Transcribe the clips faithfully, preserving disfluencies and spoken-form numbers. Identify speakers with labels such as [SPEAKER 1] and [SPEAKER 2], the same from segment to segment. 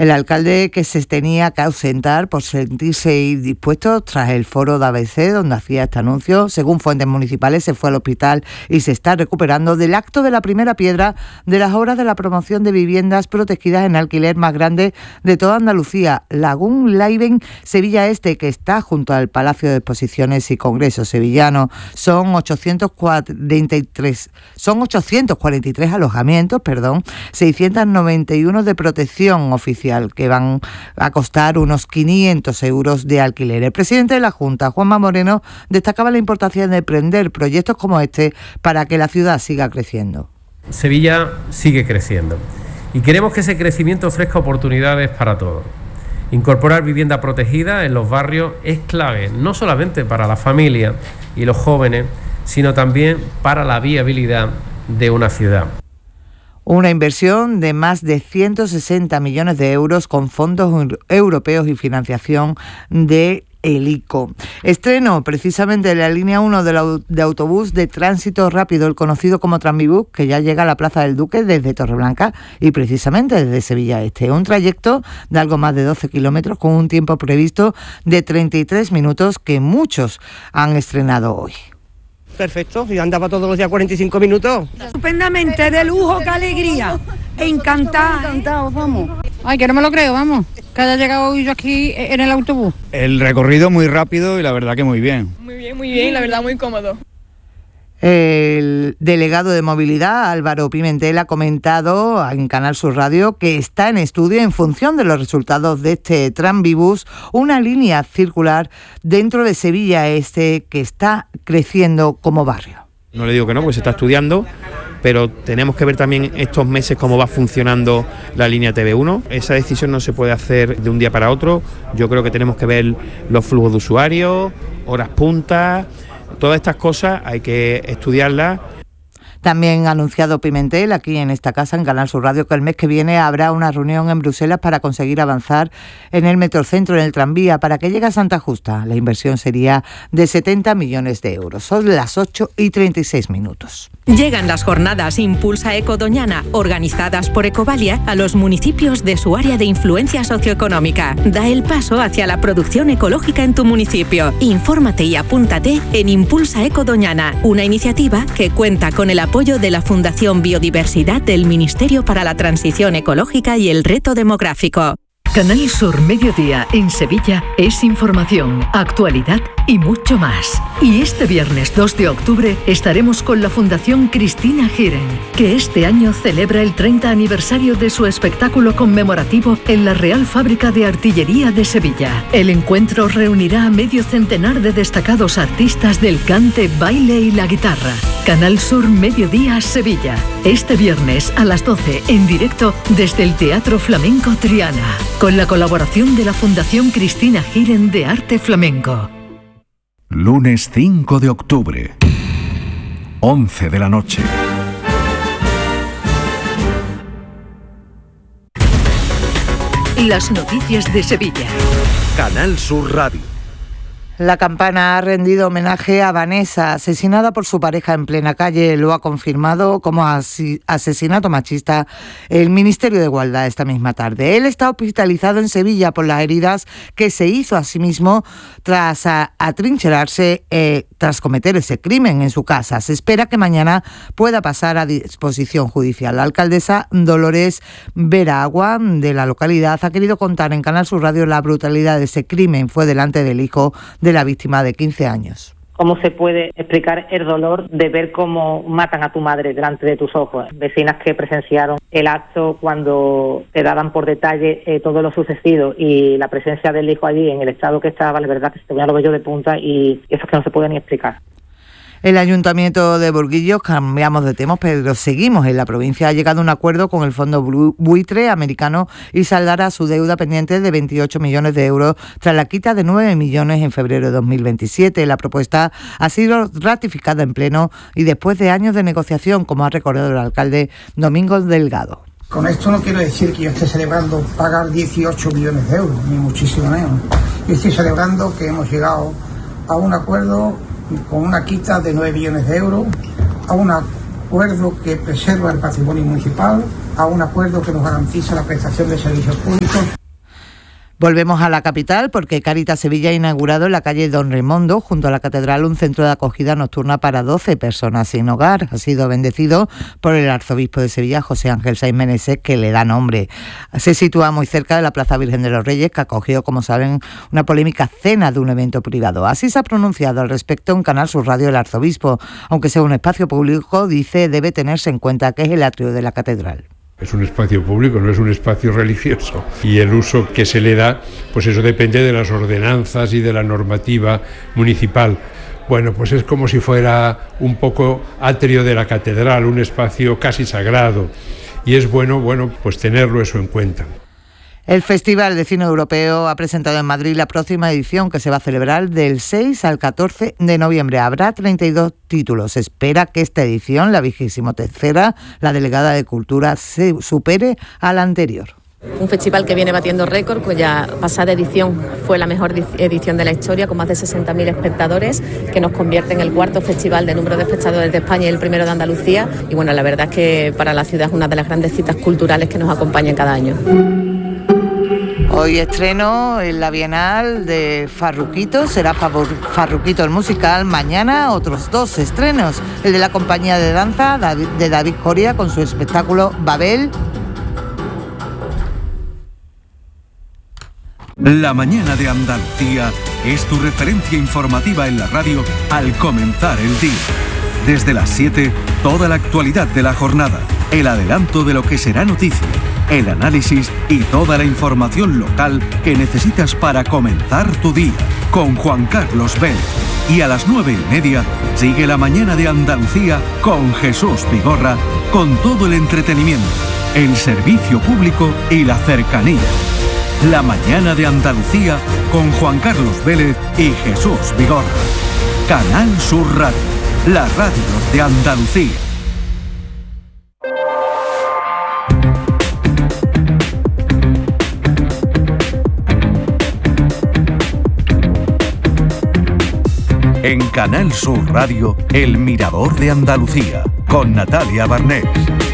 [SPEAKER 1] El alcalde, que se tenía que ausentar por sentirse indispuesto tras el foro de A B C donde hacía este anuncio, según fuentes municipales, se fue al hospital y se está recuperando del acto de la primera piedra de las obras de la promoción de viviendas protegidas en alquiler más grande de toda Andalucía, Lagún Living Sevilla Este, que está junto al Palacio de Exposiciones y Congresos sevillano. Son ochocientos cuarenta y tres, son ochocientos cuarenta y tres alojamientos, perdón, seiscientos noventa y uno de protección oficial, que van a costar unos quinientos euros de alquiler. El presidente de la Junta, Juanma Moreno, destacaba la importancia de emprender proyectos como este para que la ciudad siga creciendo.
[SPEAKER 2] Sevilla sigue creciendo y queremos que ese crecimiento ofrezca oportunidades para todos. Incorporar vivienda protegida en los barrios es clave, no solamente para la familia y los jóvenes, sino también para la viabilidad de una ciudad.
[SPEAKER 1] Una inversión de más de ciento sesenta millones de euros con fondos europeos y financiación de el I C O. Estreno precisamente de la línea uno de, la, de autobús de tránsito rápido, el conocido como Transbibus, que ya llega a la Plaza del Duque desde Torreblanca y precisamente desde Sevilla Este. Un trayecto de algo más de doce kilómetros con un tiempo previsto de treinta y tres minutos que muchos han estrenado hoy.
[SPEAKER 3] Perfecto, yo andaba todos los días cuarenta y cinco minutos.
[SPEAKER 4] Estupendamente, de lujo, qué alegría. Encantada.
[SPEAKER 5] Encantados, vamos. Ay, que no me lo creo, vamos. Que haya llegado yo aquí en el autobús.
[SPEAKER 6] El recorrido muy rápido y la verdad que muy bien.
[SPEAKER 7] Muy bien, muy bien, la verdad muy cómodo.
[SPEAKER 1] El delegado de movilidad, Álvaro Pimentel, ha comentado en Canal Sur Radio que está en estudio, en función de los resultados de este Transbibus, una línea circular dentro de Sevilla Este que está creciendo como barrio.
[SPEAKER 8] No le digo que no, porque se está estudiando, pero tenemos que ver también estos meses cómo va funcionando la línea T V uno. Esa decisión no se puede hacer de un día para otro. Yo creo que tenemos que ver los flujos de usuarios, horas puntas. Todas estas cosas hay que estudiarlas.
[SPEAKER 1] También ha anunciado Pimentel aquí en esta casa, en Canal Sur Radio, que el mes que viene habrá una reunión en Bruselas para conseguir avanzar en el Metrocentro, en el tranvía, para que llegue a Santa Justa. La inversión sería de setenta millones de euros. Son las ocho y treinta y seis minutos.
[SPEAKER 9] Llegan las jornadas Impulsa Eco Doñana, organizadas por Ecovalia, a los municipios de su área de influencia socioeconómica. Da el paso hacia la producción ecológica en tu municipio. Infórmate y apúntate en Impulsa Eco Doñana, una iniciativa que cuenta con el apoyo de la Fundación Biodiversidad del Ministerio para la Transición Ecológica y el Reto Demográfico.
[SPEAKER 10] Canal Sur Mediodía en Sevilla es información, actualidad y mucho más. Y este viernes dos de octubre estaremos con la Fundación Cristina Giren, que este año celebra el treinta aniversario de su espectáculo conmemorativo en la Real Fábrica de Artillería de Sevilla. El encuentro reunirá a medio centenar de destacados artistas del cante, baile y la guitarra. Canal Sur Mediodía Sevilla. Este viernes a las doce en directo desde el Teatro Flamenco Triana, con la colaboración de la Fundación Cristina Giren de Arte Flamenco.
[SPEAKER 11] Lunes cinco de octubre, once de la noche.
[SPEAKER 10] Las noticias de Sevilla.
[SPEAKER 11] Canal Sur Radio.
[SPEAKER 1] La Campana ha rendido homenaje a Vanessa, asesinada por su pareja en plena calle. Lo ha confirmado como asesinato machista el Ministerio de Igualdad esta misma tarde. Él está hospitalizado en Sevilla por las heridas que se hizo a sí mismo tras a, atrincherarse, eh, tras cometer ese crimen en su casa. Se espera que mañana pueda pasar a disposición judicial. La alcaldesa Dolores Veragua, de la localidad, ha querido contar en Canal Sur Radio la brutalidad de ese crimen. Fue delante del hijo de la víctima de quince años.
[SPEAKER 12] ¿Cómo se puede explicar el dolor de ver cómo matan a tu madre delante de tus ojos? Vecinas que presenciaron el acto cuando te daban por detalle eh, todo lo sucedido y la presencia del hijo allí en el estado que estaba, la verdad que se te ponía los vellos de punta y eso es que no se puede ni explicar.
[SPEAKER 1] El Ayuntamiento de Burguillos, cambiamos de tema, pero seguimos en la provincia, ha llegado a un acuerdo con el Fondo Buitre americano y saldará su deuda pendiente de veintiocho millones de euros tras la quita de nueve millones en febrero de dos mil veintisiete. La propuesta ha sido ratificada en pleno y después de años de negociación, como ha recordado el alcalde Domingo Delgado.
[SPEAKER 13] Con esto no quiero decir que yo esté celebrando pagar dieciocho millones de euros, ni muchísimo menos. Yo estoy celebrando que hemos llegado a un acuerdo con una quita de nueve millones de euros, a un acuerdo que preserva el patrimonio municipal, a un acuerdo que nos garantice la prestación de servicios públicos.
[SPEAKER 1] Volvemos a la capital porque Cáritas Sevilla ha inaugurado en la calle Don Raimondo, junto a la catedral, un centro de acogida nocturna para doce personas sin hogar. Ha sido bendecido por el arzobispo de Sevilla, José Ángel Saiz Meneses, que le da nombre. Se sitúa muy cerca de la Plaza Virgen de los Reyes, que acogió, como saben, una polémica cena de un evento privado. Así se ha pronunciado al respecto en Canal Sur Radio el arzobispo, aunque sea un espacio público, dice, debe tenerse en cuenta que es el atrio de la catedral.
[SPEAKER 14] Es un espacio público, no es un espacio religioso. Y el uso que se le da, pues eso depende de las ordenanzas y de la normativa municipal. Bueno, pues es como si fuera un poco atrio de la catedral, un espacio casi sagrado. Y es bueno, bueno, pues tenerlo eso en cuenta.
[SPEAKER 1] El Festival de Cine Europeo ha presentado en Madrid la próxima edición, que se va a celebrar del seis al catorce de noviembre. Habrá treinta y dos títulos. Se espera que esta edición, la vigésimo tercera, la delegada de Cultura, se supere a la anterior.
[SPEAKER 15] Un festival que viene batiendo récord, cuya pasada edición fue la mejor edición de la historia, con más de sesenta mil espectadores, que nos convierte en el cuarto festival de número de espectadores de España y el primero de Andalucía. Y bueno, la verdad es que para la ciudad es una de las grandes citas culturales que nos acompañan cada año.
[SPEAKER 1] Hoy estreno en la Bienal de Farruquito, será Farruquito el musical. Mañana otros dos estrenos, el de la compañía de danza de David Coria con su espectáculo Babel.
[SPEAKER 11] La mañana de Andalucía es tu referencia informativa en la radio al comenzar el día. Desde las siete, toda la actualidad de la jornada, el adelanto de lo que será noticia, el análisis y toda la información local que necesitas para comenzar tu día. Con Juan Carlos Vélez. Y a las nueve y media, sigue la mañana de Andalucía con Jesús Vigorra, con todo el entretenimiento, el servicio público y la cercanía. La mañana de Andalucía con Juan Carlos Vélez y Jesús Vigorra. Canal Sur Radio, la radio de Andalucía. En Canal Sur Radio, El Mirador de Andalucía, con Natalia Barnés.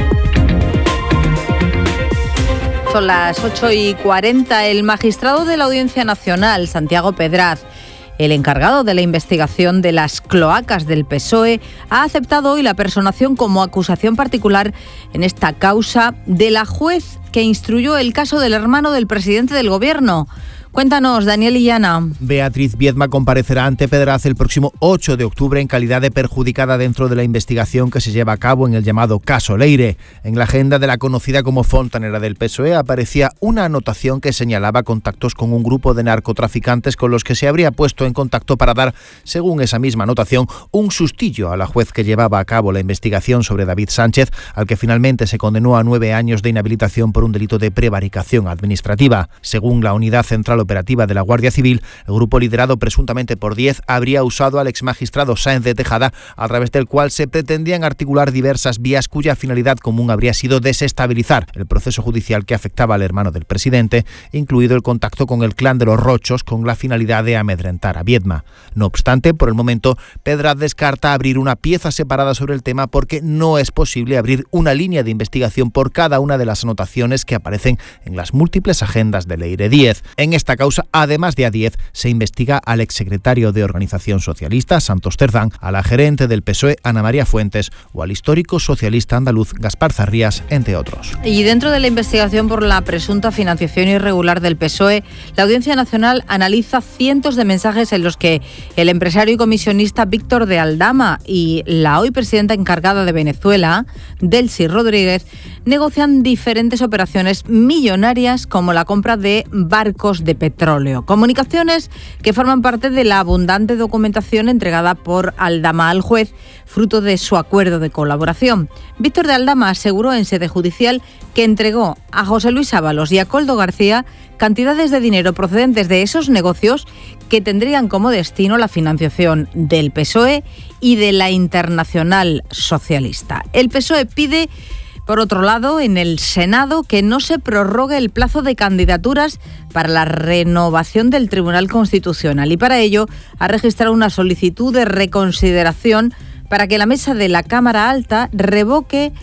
[SPEAKER 16] Son las ocho y cuarenta. El magistrado de la Audiencia Nacional, Santiago Pedraz, el encargado de la investigación de las cloacas del P S O E, ha aceptado hoy la personación como acusación particular en esta causa de la juez que instruyó el caso del hermano del presidente del Gobierno. Cuéntanos, Daniel Illana.
[SPEAKER 17] Beatriz Viedma comparecerá ante Pedraz el próximo ocho de octubre en calidad de perjudicada dentro de la investigación que se lleva a cabo en el llamado caso Leire. En la agenda de la conocida como fontanera del P S O E aparecía una anotación que señalaba contactos con un grupo de narcotraficantes con los que se habría puesto en contacto para dar, según esa misma anotación, un sustillo a la juez que llevaba a cabo la investigación sobre David Sánchez, al que finalmente se condenó a nueve años de inhabilitación por un delito de prevaricación administrativa. Según la Unidad Central Operativa de la Guardia Civil, el grupo liderado presuntamente por Diez habría usado al exmagistrado Sáenz de Tejada, a través del cual se pretendían articular diversas vías cuya finalidad común habría sido desestabilizar el proceso judicial que afectaba al hermano del presidente, incluido el contacto con el clan de los Rochos con la finalidad de amedrentar a Viedma. No obstante, por el momento, Pedraz descarta abrir una pieza separada sobre el tema porque no es posible abrir una línea de investigación por cada una de las anotaciones que aparecen en las múltiples agendas de Leire Díez. En esta causa, además de a Diez, se investiga al exsecretario de Organización Socialista, Santos Cerdán, a la gerente del P S O E, Ana María Fuentes, o al histórico socialista andaluz, Gaspar Zarrías, entre otros.
[SPEAKER 16] Y dentro de la investigación por la presunta financiación irregular del P S O E, la Audiencia Nacional analiza cientos de mensajes en los que el empresario y comisionista Víctor de Aldama y la hoy presidenta encargada de Venezuela, Delcy Rodríguez, negocian diferentes operaciones millonarias como la compra de barcos de petróleo. Comunicaciones que forman parte de la abundante documentación entregada por Aldama al juez, fruto de su acuerdo de colaboración. Víctor de Aldama aseguró en sede judicial que entregó a José Luis Ábalos y a Coldo García cantidades de dinero procedentes de esos negocios que tendrían como destino la financiación del P S O E y de la Internacional Socialista. El P S O E pide, por otro lado, en el Senado que no se prorrogue el plazo de candidaturas para la renovación del Tribunal Constitucional y para ello ha registrado una solicitud de reconsideración para que la mesa de la Cámara Alta revoque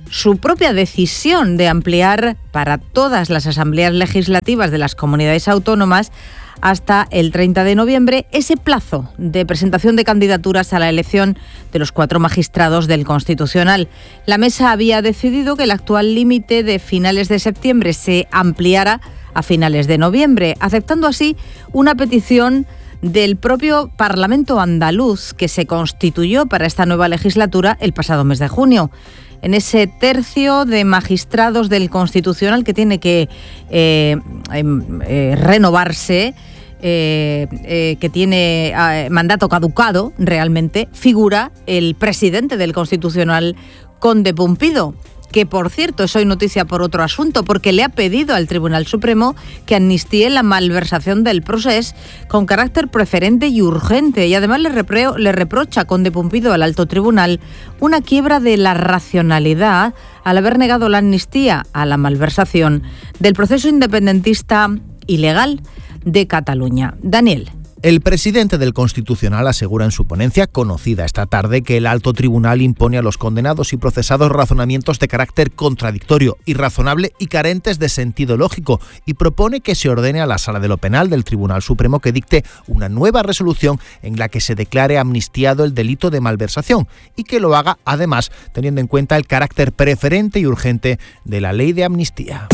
[SPEAKER 16] su propia decisión de ampliar para todas las asambleas legislativas de las comunidades autónomas hasta el treinta de noviembre ese plazo de presentación de candidaturas a la elección de los cuatro magistrados del Constitucional. La mesa había decidido que el actual límite de finales de septiembre se ampliara a finales de noviembre, aceptando así una petición del propio Parlamento andaluz que se constituyó para esta nueva legislatura el pasado mes de junio. En ese tercio de magistrados del Constitucional que tiene que eh, eh, renovarse, eh, eh, que tiene eh, mandato caducado realmente, figura el presidente del Constitucional, Conde Pumpido, que por cierto es hoy noticia por otro asunto, porque le ha pedido al Tribunal Supremo que amnistíe la malversación del procés con carácter preferente y urgente, y además le, repreo, le reprocha a Conde Pumpido al alto tribunal una quiebra de la racionalidad al haber negado la amnistía a la malversación del proceso independentista ilegal de Cataluña. Daniel.
[SPEAKER 17] El presidente del Constitucional asegura en su ponencia, conocida esta tarde, que el alto tribunal impone a los condenados y procesados razonamientos de carácter contradictorio, irrazonable y carentes de sentido lógico, y propone que se ordene a la Sala de lo Penal del Tribunal Supremo que dicte una nueva resolución en la que se declare amnistiado el delito de malversación y que lo haga, además, teniendo en cuenta el carácter preferente y urgente de la ley de amnistía.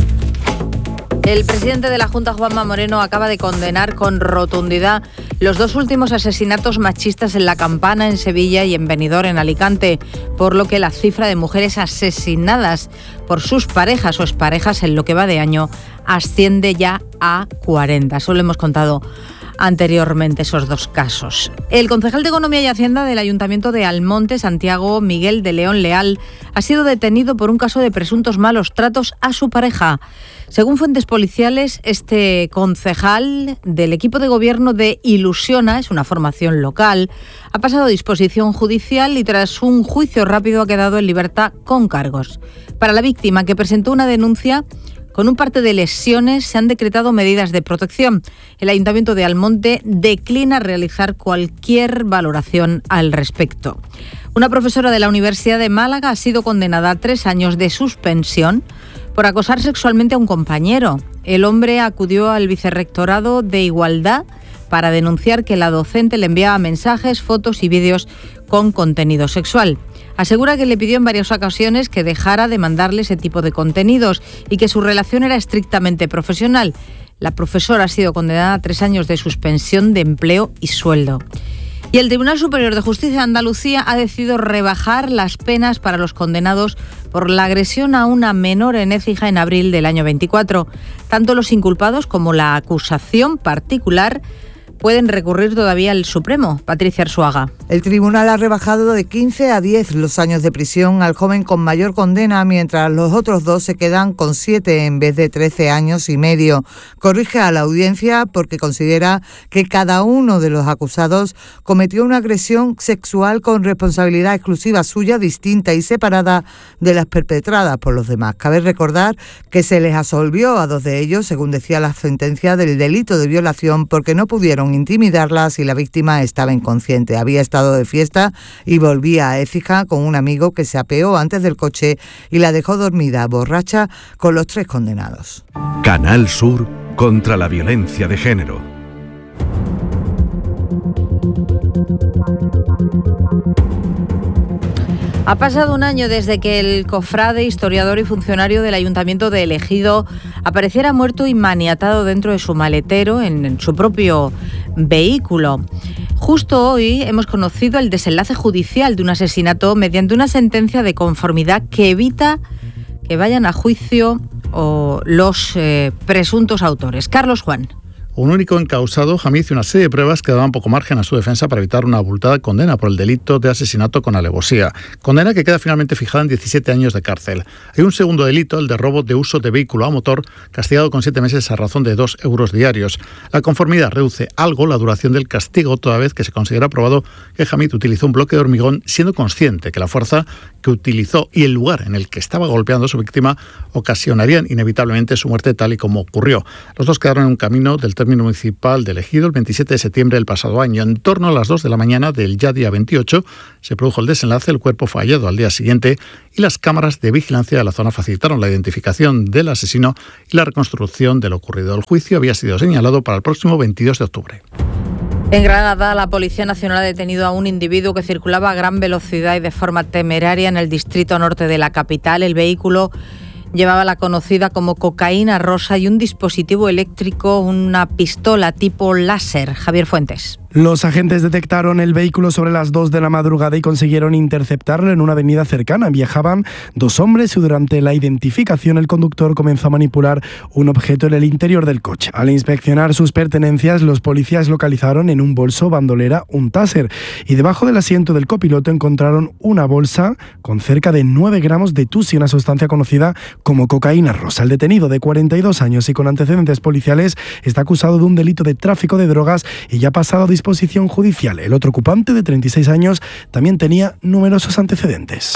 [SPEAKER 16] El presidente de la Junta, Juanma Moreno, acaba de condenar con rotundidad los dos últimos asesinatos machistas en La Campana, en Sevilla, y en Benidorm, en Alicante, por lo que la cifra de mujeres asesinadas por sus parejas o exparejas en lo que va de año asciende ya a cuarenta. Eso lo hemos contado anteriormente, esos dos casos. El concejal de Economía y Hacienda del Ayuntamiento de Almonte, Santiago Miguel de León Leal, ha sido detenido por un caso de presuntos malos tratos a su pareja. Según fuentes policiales, este concejal del equipo de gobierno de Ilusiona, es una formación local, ha pasado a disposición judicial y tras un juicio rápido ha quedado en libertad con cargos. Para la víctima, que presentó una denuncia con un parte de lesiones, se han decretado medidas de protección. El Ayuntamiento de Almonte declina realizar cualquier valoración al respecto. Una profesora de la Universidad de Málaga ha sido condenada a tres años de suspensión por acosar sexualmente a un compañero. El hombre acudió al Vicerrectorado de Igualdad para denunciar que la docente le enviaba mensajes, fotos y vídeos con contenido sexual. Asegura que le pidió en varias ocasiones que dejara de mandarle ese tipo de contenidos y que su relación era estrictamente profesional. La profesora ha sido condenada a tres años de suspensión de empleo y sueldo. Y el Tribunal Superior de Justicia de Andalucía ha decidido rebajar las penas para los condenados por la agresión a una menor en Écija en abril del año veinticuatro. Tanto los inculpados como la acusación particular pueden recurrir todavía al Supremo. Patricia Arzuaga.
[SPEAKER 1] El tribunal ha rebajado de quince a diez los años de prisión al joven con mayor condena, mientras los otros dos se quedan con siete en vez de trece años y medio. Corrige a la audiencia porque considera que cada uno de los acusados cometió una agresión sexual con responsabilidad exclusiva suya, distinta y separada de las perpetradas por los demás. Cabe recordar que se les absolvió a dos de ellos, según decía la sentencia, del delito de violación porque no pudieron intimidarlas y la víctima estaba inconsciente. Había estado de fiesta y volvía a Écija con un amigo que se apeó antes del coche y la dejó dormida, borracha, con los tres condenados.
[SPEAKER 11] Canal Sur contra la violencia de género.
[SPEAKER 16] Ha pasado un año desde que el cofrade, historiador y funcionario del Ayuntamiento de El Ejido apareciera muerto y maniatado dentro de su maletero en, en su propio vehículo. Justo hoy hemos conocido el desenlace judicial de un asesinato mediante una sentencia de conformidad que evita que vayan a juicio o los eh, presuntos autores. Carlos Juan.
[SPEAKER 18] Un único encausado, Hamid, y una serie de pruebas que daban poco margen a su defensa para evitar una abultada condena por el delito de asesinato con alevosía. Condena que queda finalmente fijada en diecisiete años de cárcel. Hay un segundo delito, el de robo de uso de vehículo a motor, castigado con siete meses a razón de dos euros diarios. La conformidad reduce algo la duración del castigo, toda vez que se considera probado que Hamid utilizó un bloque de hormigón siendo consciente que la fuerza que utilizó y el lugar en el que estaba golpeando a su víctima ocasionarían inevitablemente su muerte, tal y como ocurrió. Los dos quedaron en un camino del término término municipal de Ejido el veintisiete de septiembre del pasado año. En torno a las dos de la mañana del ya día veintiocho se produjo el desenlace, el cuerpo fue hallado al día siguiente y las cámaras de vigilancia de la zona facilitaron la identificación del asesino y la reconstrucción de lo ocurrido. El juicio había sido señalado para el próximo veintidós de octubre.
[SPEAKER 16] En Granada, la Policía Nacional ha detenido a un individuo que circulaba a gran velocidad y de forma temeraria en el distrito norte de la capital. El vehículo llevaba la conocida como cocaína rosa y un dispositivo eléctrico, una pistola tipo láser. Javier Fuentes.
[SPEAKER 19] Los agentes detectaron el vehículo sobre las dos de la madrugada y consiguieron interceptarlo en una avenida cercana. Viajaban dos hombres y durante la identificación el conductor comenzó a manipular un objeto en el interior del coche. Al inspeccionar sus pertenencias, los policías localizaron en un bolso bandolera un taser y debajo del asiento del copiloto encontraron una bolsa con cerca de nueve gramos de tusi, una sustancia conocida como cocaína rosa. El detenido, de cuarenta y dos años y con antecedentes policiales, está acusado de un delito de tráfico de drogas y ya ha pasado a disposición judicial. El otro ocupante, de treinta y seis años, también tenía numerosos antecedentes.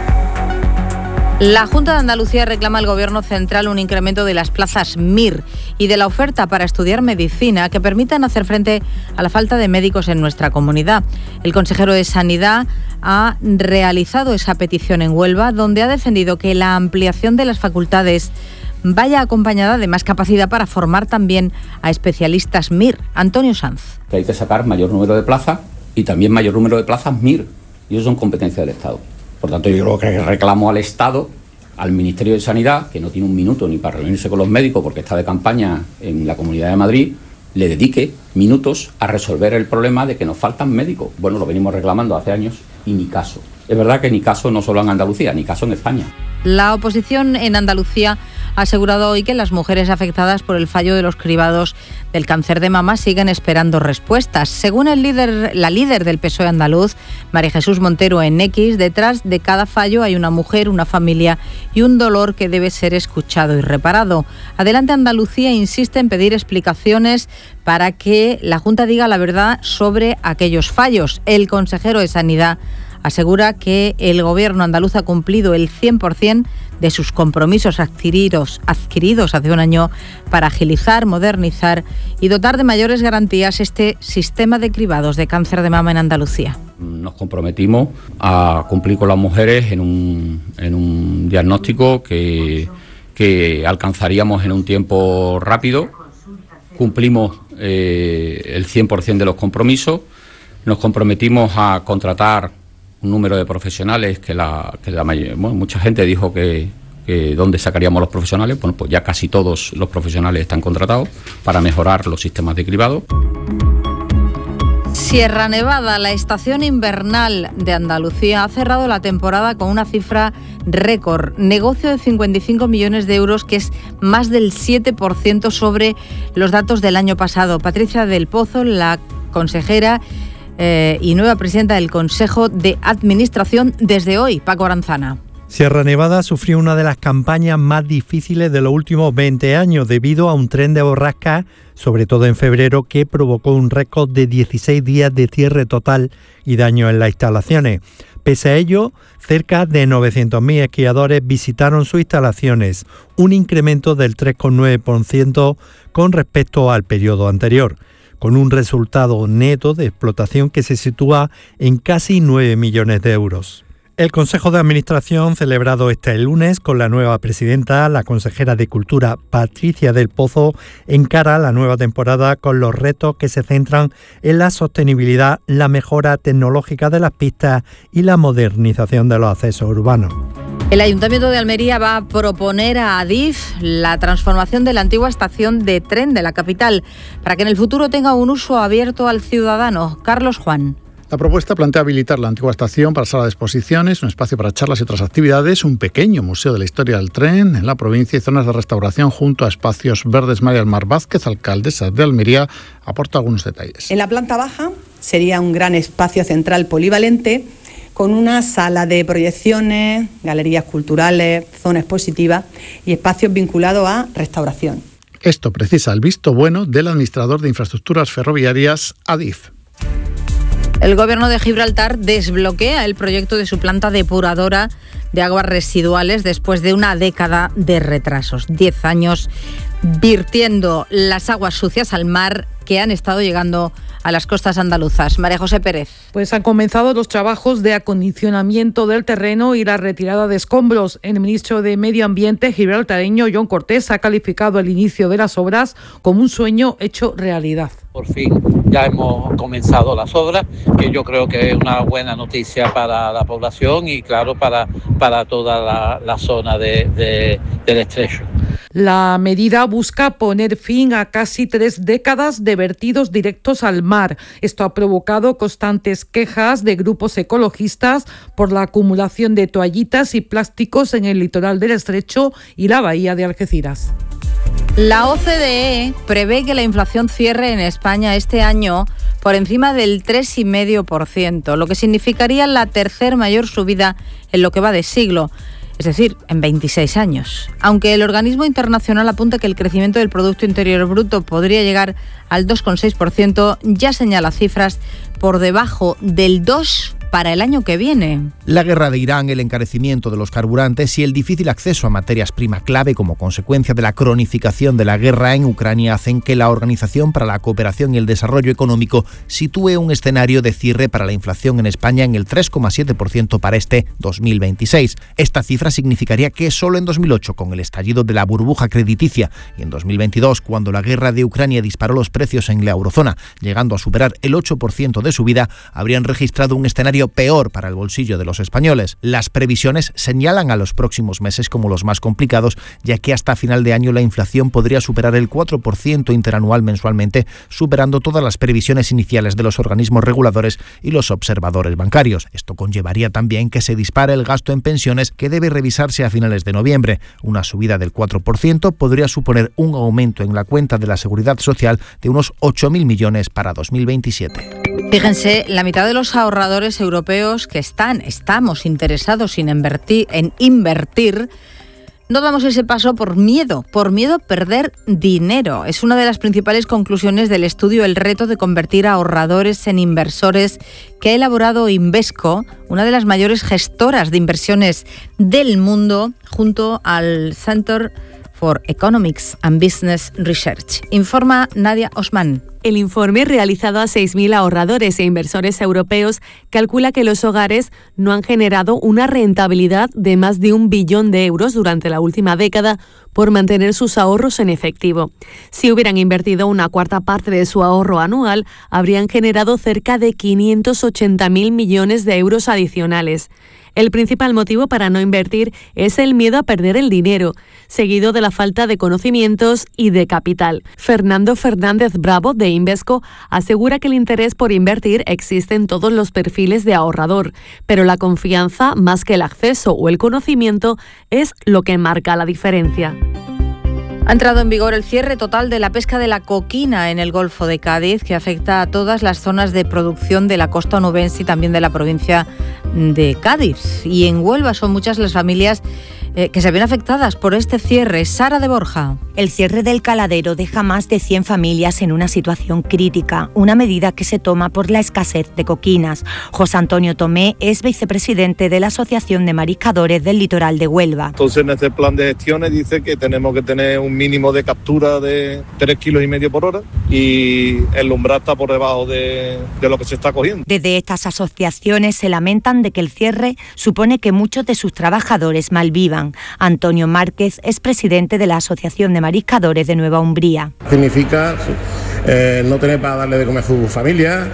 [SPEAKER 16] La Junta de Andalucía reclama al Gobierno central un incremento de las plazas M I R y de la oferta para estudiar medicina que permitan hacer frente a la falta de médicos en nuestra comunidad. El consejero de Sanidad ha realizado esa petición en Huelva, donde ha defendido que la ampliación de las facultades vaya acompañada de más capacidad para formar también a especialistas M I R. Antonio Sanz.
[SPEAKER 20] Que hay que sacar mayor número de plazas y también mayor número de plazas M I R, y eso son competencias del Estado. Por tanto, yo creo que reclamo al Estado, al Ministerio de Sanidad, que no tiene un minuto ni para reunirse con los médicos porque está de campaña en la Comunidad de Madrid, le dedique minutos a resolver el problema de que nos faltan médicos. Bueno, lo venimos reclamando hace años y ni caso. Es verdad que ni caso no solo en Andalucía, ni caso en España.
[SPEAKER 16] La oposición en Andalucía ha asegurado hoy que las mujeres afectadas por el fallo de los cribados del cáncer de mama siguen esperando respuestas. Según el líder, la líder del P S O E andaluz, María Jesús Montero, en X, detrás de cada fallo hay una mujer, una familia y un dolor que debe ser escuchado y reparado. Adelante Andalucía insiste en pedir explicaciones para que la Junta diga la verdad sobre aquellos fallos. El consejero de Sanidad asegura que el Gobierno andaluz ha cumplido el cien por ciento de sus compromisos adquiridos, adquiridos hace un año para agilizar, modernizar y dotar de mayores garantías este sistema de cribados de cáncer de mama en Andalucía.
[SPEAKER 20] Nos comprometimos a cumplir con las mujeres en un, en un diagnóstico que, que alcanzaríamos en un tiempo rápido. Cumplimos eh, el cien por ciento de los compromisos. Nos comprometimos a contratar un número de profesionales que la, que la mayor, bueno, mucha gente dijo que, que dónde sacaríamos los profesionales. Bueno, pues ya casi todos los profesionales están contratados para mejorar los sistemas de cribado.
[SPEAKER 16] Sierra Nevada, la estación invernal de Andalucía, ha cerrado la temporada con una cifra récord, negocio de cincuenta y cinco millones de euros, que es más del siete por ciento sobre los datos del año pasado. Patricia del Pozo, la consejera Eh, y nueva presidenta del Consejo de Administración desde hoy. Paco Aranzana.
[SPEAKER 21] Sierra Nevada sufrió una de las campañas más difíciles de los últimos veinte años debido a un tren de borrascas, sobre todo en febrero, que provocó un récord de dieciséis días de cierre total y daños en las instalaciones. Pese a ello, cerca de novecientos mil esquiadores visitaron sus instalaciones, un incremento del tres coma nueve por ciento con respecto al periodo anterior, con un resultado neto de explotación que se sitúa en casi nueve millones de euros. El Consejo de Administración, celebrado este lunes con la nueva presidenta, la consejera de Cultura Patricia del Pozo, encara la nueva temporada con los retos que se centran en la sostenibilidad, la mejora tecnológica de las pistas y la modernización de los accesos urbanos.
[SPEAKER 16] El Ayuntamiento de Almería va a proponer a Adif la transformación de la antigua estación de tren de la capital para que en el futuro tenga un uso abierto al ciudadano. Carlos Juan.
[SPEAKER 18] La propuesta plantea habilitar la antigua estación para sala de exposiciones, un espacio para charlas y otras actividades, un pequeño museo de la historia del tren en la provincia y zonas de restauración junto a espacios verdes. María del Mar Vázquez, alcaldesa de Almería, aporta algunos detalles.
[SPEAKER 22] En la planta baja sería un gran espacio central polivalente con una sala de proyecciones, galerías culturales, zona expositiva y espacios vinculados a restauración.
[SPEAKER 18] Esto precisa el visto bueno del administrador de infraestructuras ferroviarias, Adif.
[SPEAKER 16] El Gobierno de Gibraltar desbloquea el proyecto de su planta depuradora de aguas residuales después de una década de retrasos. Diez años virtiendo las aguas sucias al mar que han estado llegando a las costas andaluzas. María José Pérez.
[SPEAKER 2] Pues han comenzado los trabajos de acondicionamiento del terreno y la retirada de escombros. El ministro de Medio Ambiente gibraltareño John Cortés ha calificado el inicio de las obras como un sueño hecho realidad.
[SPEAKER 3] Por fin ya hemos comenzado las obras, que yo creo que es una buena noticia para la población y claro para, para toda la, la zona de, de, del estrecho.
[SPEAKER 2] La medida busca poner fin a casi tres décadas de vertidos directos al mar. Esto ha provocado constantes quejas de grupos ecologistas por la acumulación de toallitas y plásticos en el litoral del estrecho y la bahía de Algeciras.
[SPEAKER 16] La O C D E prevé que la inflación cierre en España este año por encima del tres coma cinco por ciento, lo que significaría la tercer mayor subida en lo que va de siglo, es decir, en veintiséis años. Aunque el organismo internacional apunta que el crecimiento del Producto Interior Bruto podría llegar al dos coma seis por ciento, ya señala cifras por debajo del dos por ciento para el año que viene.
[SPEAKER 17] La guerra de Irán, el encarecimiento de los carburantes y el difícil acceso a materias prima clave como consecuencia de la cronificación de la guerra en Ucrania hacen que la Organización para la Cooperación y el Desarrollo Económico sitúe un escenario de cierre para la inflación en España en el tres coma siete por ciento para este dos mil veintiséis. Esta cifra significaría que solo en dos mil ocho, con el estallido de la burbuja crediticia, y en dos mil veintidós, cuando la guerra de Ucrania disparó los precios en la eurozona, llegando a superar el ocho por ciento de subida, habrían registrado un escenario peor para el bolsillo de los españoles. Las previsiones señalan a los próximos meses como los más complicados, ya que hasta final de año la inflación podría superar el cuatro por ciento interanual mensualmente, superando todas las previsiones iniciales de los organismos reguladores y los observadores bancarios. Esto conllevaría también que se dispare el gasto en pensiones, que debe revisarse a finales de noviembre. Una subida del cuatro por ciento podría suponer un aumento en la cuenta de la Seguridad Social de unos ocho mil millones para dos mil veintisiete.
[SPEAKER 16] Fíjense, la mitad de los ahorradores europeos que están, estamos interesados en invertir, en invertir, no damos ese paso por miedo, por miedo a perder dinero. Es una de las principales conclusiones del estudio El reto de convertir a ahorradores en inversores que ha elaborado Invesco, una de las mayores gestoras de inversiones del mundo, junto al Center for Economics and Business Research. Informa Nadia Osman.
[SPEAKER 23] El informe, realizado a seis mil ahorradores e inversores europeos, calcula que los hogares no han generado una rentabilidad de más de un billón de euros durante la última década por mantener sus ahorros en efectivo. Si hubieran invertido una cuarta parte de su ahorro anual, habrían generado cerca de quinientos ochenta mil millones de euros adicionales. El principal motivo para no invertir es el miedo a perder el dinero, seguido de la falta de conocimientos y de capital. Fernando Fernández Bravo, de Invesco, asegura que el interés por invertir existe en todos los perfiles de ahorrador, pero la confianza, más que el acceso o el conocimiento, es lo que marca la diferencia.
[SPEAKER 16] Ha entrado en vigor el cierre total de la pesca de la coquina en el Golfo de Cádiz, que afecta a todas las zonas de producción de la costa onubense y también de la provincia de Cádiz. Y en Huelva son muchas las familias eh, que se ven afectadas por este cierre. Sara de Borja.
[SPEAKER 24] El cierre del caladero deja más de cien familias en una situación crítica, una medida que se toma por la escasez de coquinas. José Antonio Tomé es vicepresidente de la Asociación de Mariscadores del Litoral de Huelva.
[SPEAKER 25] Entonces, en este plan de gestiones dice que tenemos que tener un mínimo de captura de tres kilos y medio por hora y el umbral está por debajo de, de lo que se está cogiendo.
[SPEAKER 24] Desde estas asociaciones se lamentan de que el cierre supone que muchos de sus trabajadores malvivan. Antonio Márquez es presidente de la Asociación de Mariscadores de Nueva Umbría.
[SPEAKER 26] Significa eh, no tener para darle de comer a su familia,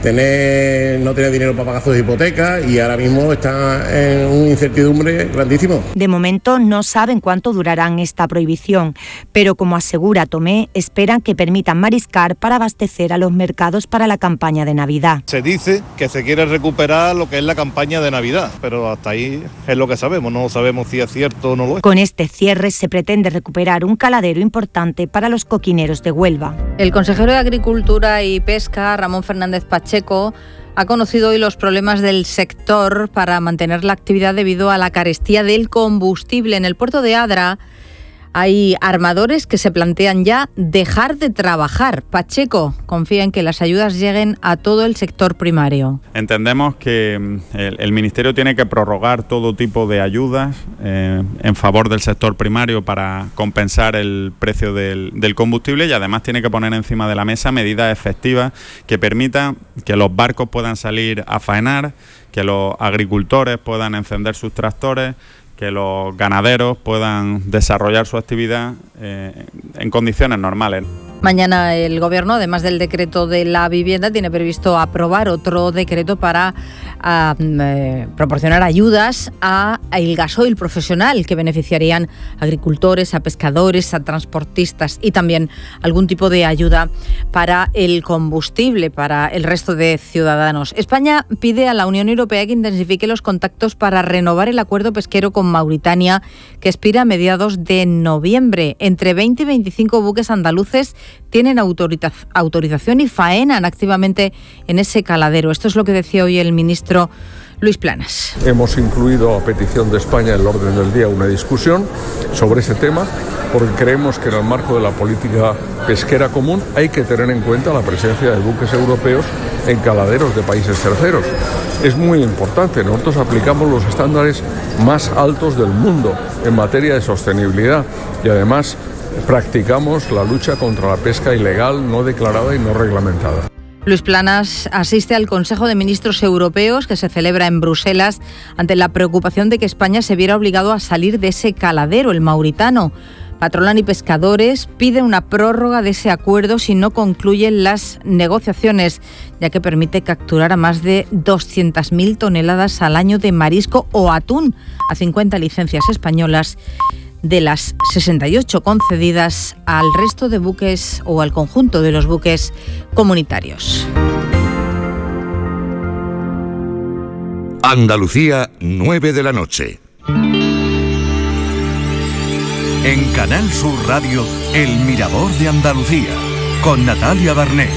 [SPEAKER 26] tener, no tener dinero para pagar sus hipotecas y ahora mismo está en una incertidumbre grandísimo.
[SPEAKER 24] De momento no saben cuánto durarán esta prohibición, pero como asegura Tomé, esperan que permitan mariscar para abastecer a los mercados para la campaña de Navidad.
[SPEAKER 25] Se dice que se quiere recuperar lo que es la campaña de Navidad, pero hasta ahí es lo que sabemos, no sabemos si es cierto o no lo es.
[SPEAKER 24] Con este cierre se pretende recuperar un caladero importante para los coquineros de Huelva.
[SPEAKER 16] El consejero de Agricultura y Pesca, Ramón Fernández Pacheco, Checo, ha conocido hoy los problemas del sector para mantener la actividad debido a la carestía del combustible. En el puerto de Adra Hay armadores que se plantean ya dejar de trabajar. Pacheco confía en que las ayudas lleguen a todo el sector primario.
[SPEAKER 4] Entendemos que el, el Ministerio tiene que prorrogar todo tipo de ayudas eh, en favor del sector primario para compensar el precio del, del combustible, y además tiene que poner encima de la mesa medidas efectivas que permitan que los barcos puedan salir a faenar, que los agricultores puedan encender sus tractores, que los ganaderos puedan desarrollar su actividad eh, en condiciones normales.
[SPEAKER 16] Mañana el Gobierno, además del decreto de la vivienda, tiene previsto aprobar otro decreto para a, eh, proporcionar ayudas a, a el gasoil profesional, que beneficiarían a agricultores, a pescadores, a transportistas, y también algún tipo de ayuda para el combustible para el resto de ciudadanos. España pide a la Unión Europea que intensifique los contactos para renovar el acuerdo pesquero con Mauritania, que expira a mediados de noviembre. Entre veinte y veinticinco buques andaluces tienen autoriza- autorización y faenan activamente en ese caladero. Esto es lo que decía hoy el ministro Luis Planas.
[SPEAKER 5] Hemos incluido, a petición de España, en el orden del día una discusión sobre ese tema, porque creemos que en el marco de la política pesquera común hay que tener en cuenta la presencia de buques europeos en caladeros de países terceros. Es muy importante, nosotros aplicamos los estándares más altos del mundo en materia de sostenibilidad y además practicamos la lucha contra la pesca ilegal, no declarada y no reglamentada.
[SPEAKER 16] Luis Planas asiste al Consejo de Ministros Europeos que se celebra en Bruselas ante la preocupación de que España se viera obligado a salir de ese caladero, el mauritano. Patronal y pescadores piden una prórroga de ese acuerdo si no concluyen las negociaciones, ya que permite capturar a más de doscientas mil toneladas al año de marisco o atún, a cincuenta licencias españolas de las sesenta y ocho concedidas al resto de buques o al conjunto de los buques comunitarios.
[SPEAKER 6] Andalucía, nueve de la noche. En Canal Sur Radio, El Mirador de Andalucía, con Natalia Barnés.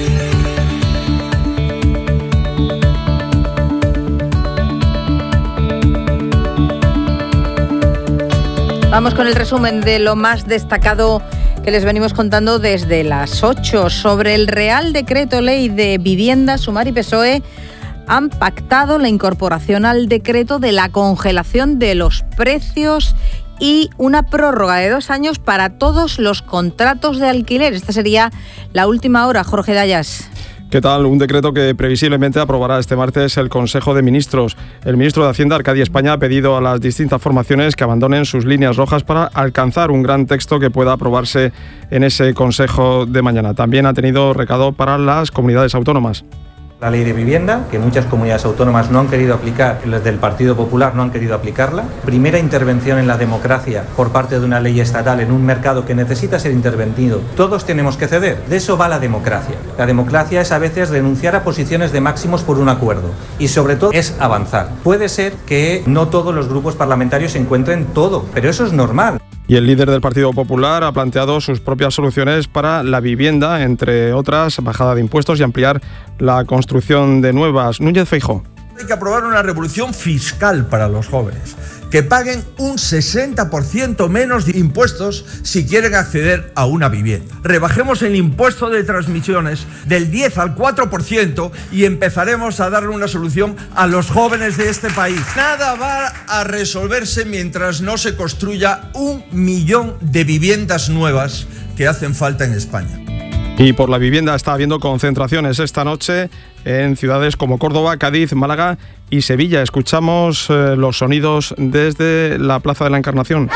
[SPEAKER 16] Vamos con el resumen de lo más destacado que les venimos contando desde las ocho. Sobre el Real Decreto Ley de Vivienda, Sumar y P S O E han pactado la incorporación al decreto de la congelación de los precios y una prórroga de dos años para todos los contratos de alquiler. Esta sería la última hora, Jorge Dayas.
[SPEAKER 7] ¿Qué tal? Un decreto que previsiblemente aprobará este martes el Consejo de Ministros. El ministro de Hacienda, Arcadio España, ha pedido a las distintas formaciones que abandonen sus líneas rojas para alcanzar un gran texto que pueda aprobarse en ese Consejo de mañana. También ha tenido recado para las comunidades autónomas.
[SPEAKER 8] La ley de vivienda, que muchas comunidades autónomas no han querido aplicar, los del Partido Popular no han querido aplicarla. Primera intervención en la democracia por parte de una ley estatal en un mercado que necesita ser intervenido. Todos tenemos que ceder. De eso va la democracia. La democracia es a veces renunciar a posiciones de máximos por un acuerdo. Y sobre todo es avanzar. Puede ser que no todos los grupos parlamentarios se encuentren todo, pero eso es normal.
[SPEAKER 7] Y el líder del Partido Popular ha planteado sus propias soluciones para la vivienda, entre otras, bajada de impuestos y ampliar la construcción de nuevas. Núñez Feijóo.
[SPEAKER 9] Hay que aprobar una revolución fiscal para los jóvenes, que paguen un sesenta por ciento menos de impuestos si quieren acceder a una vivienda. Rebajemos el impuesto de transmisiones del diez al cuatro por ciento y empezaremos a darle una solución a los jóvenes de este país. Nada va a resolverse mientras no se construya un millón de viviendas nuevas que hacen falta en España.
[SPEAKER 7] Y por la vivienda está habiendo concentraciones esta noche en ciudades como Córdoba, Cádiz, Málaga y Sevilla. Escuchamos eh, los sonidos desde la Plaza de la Encarnación.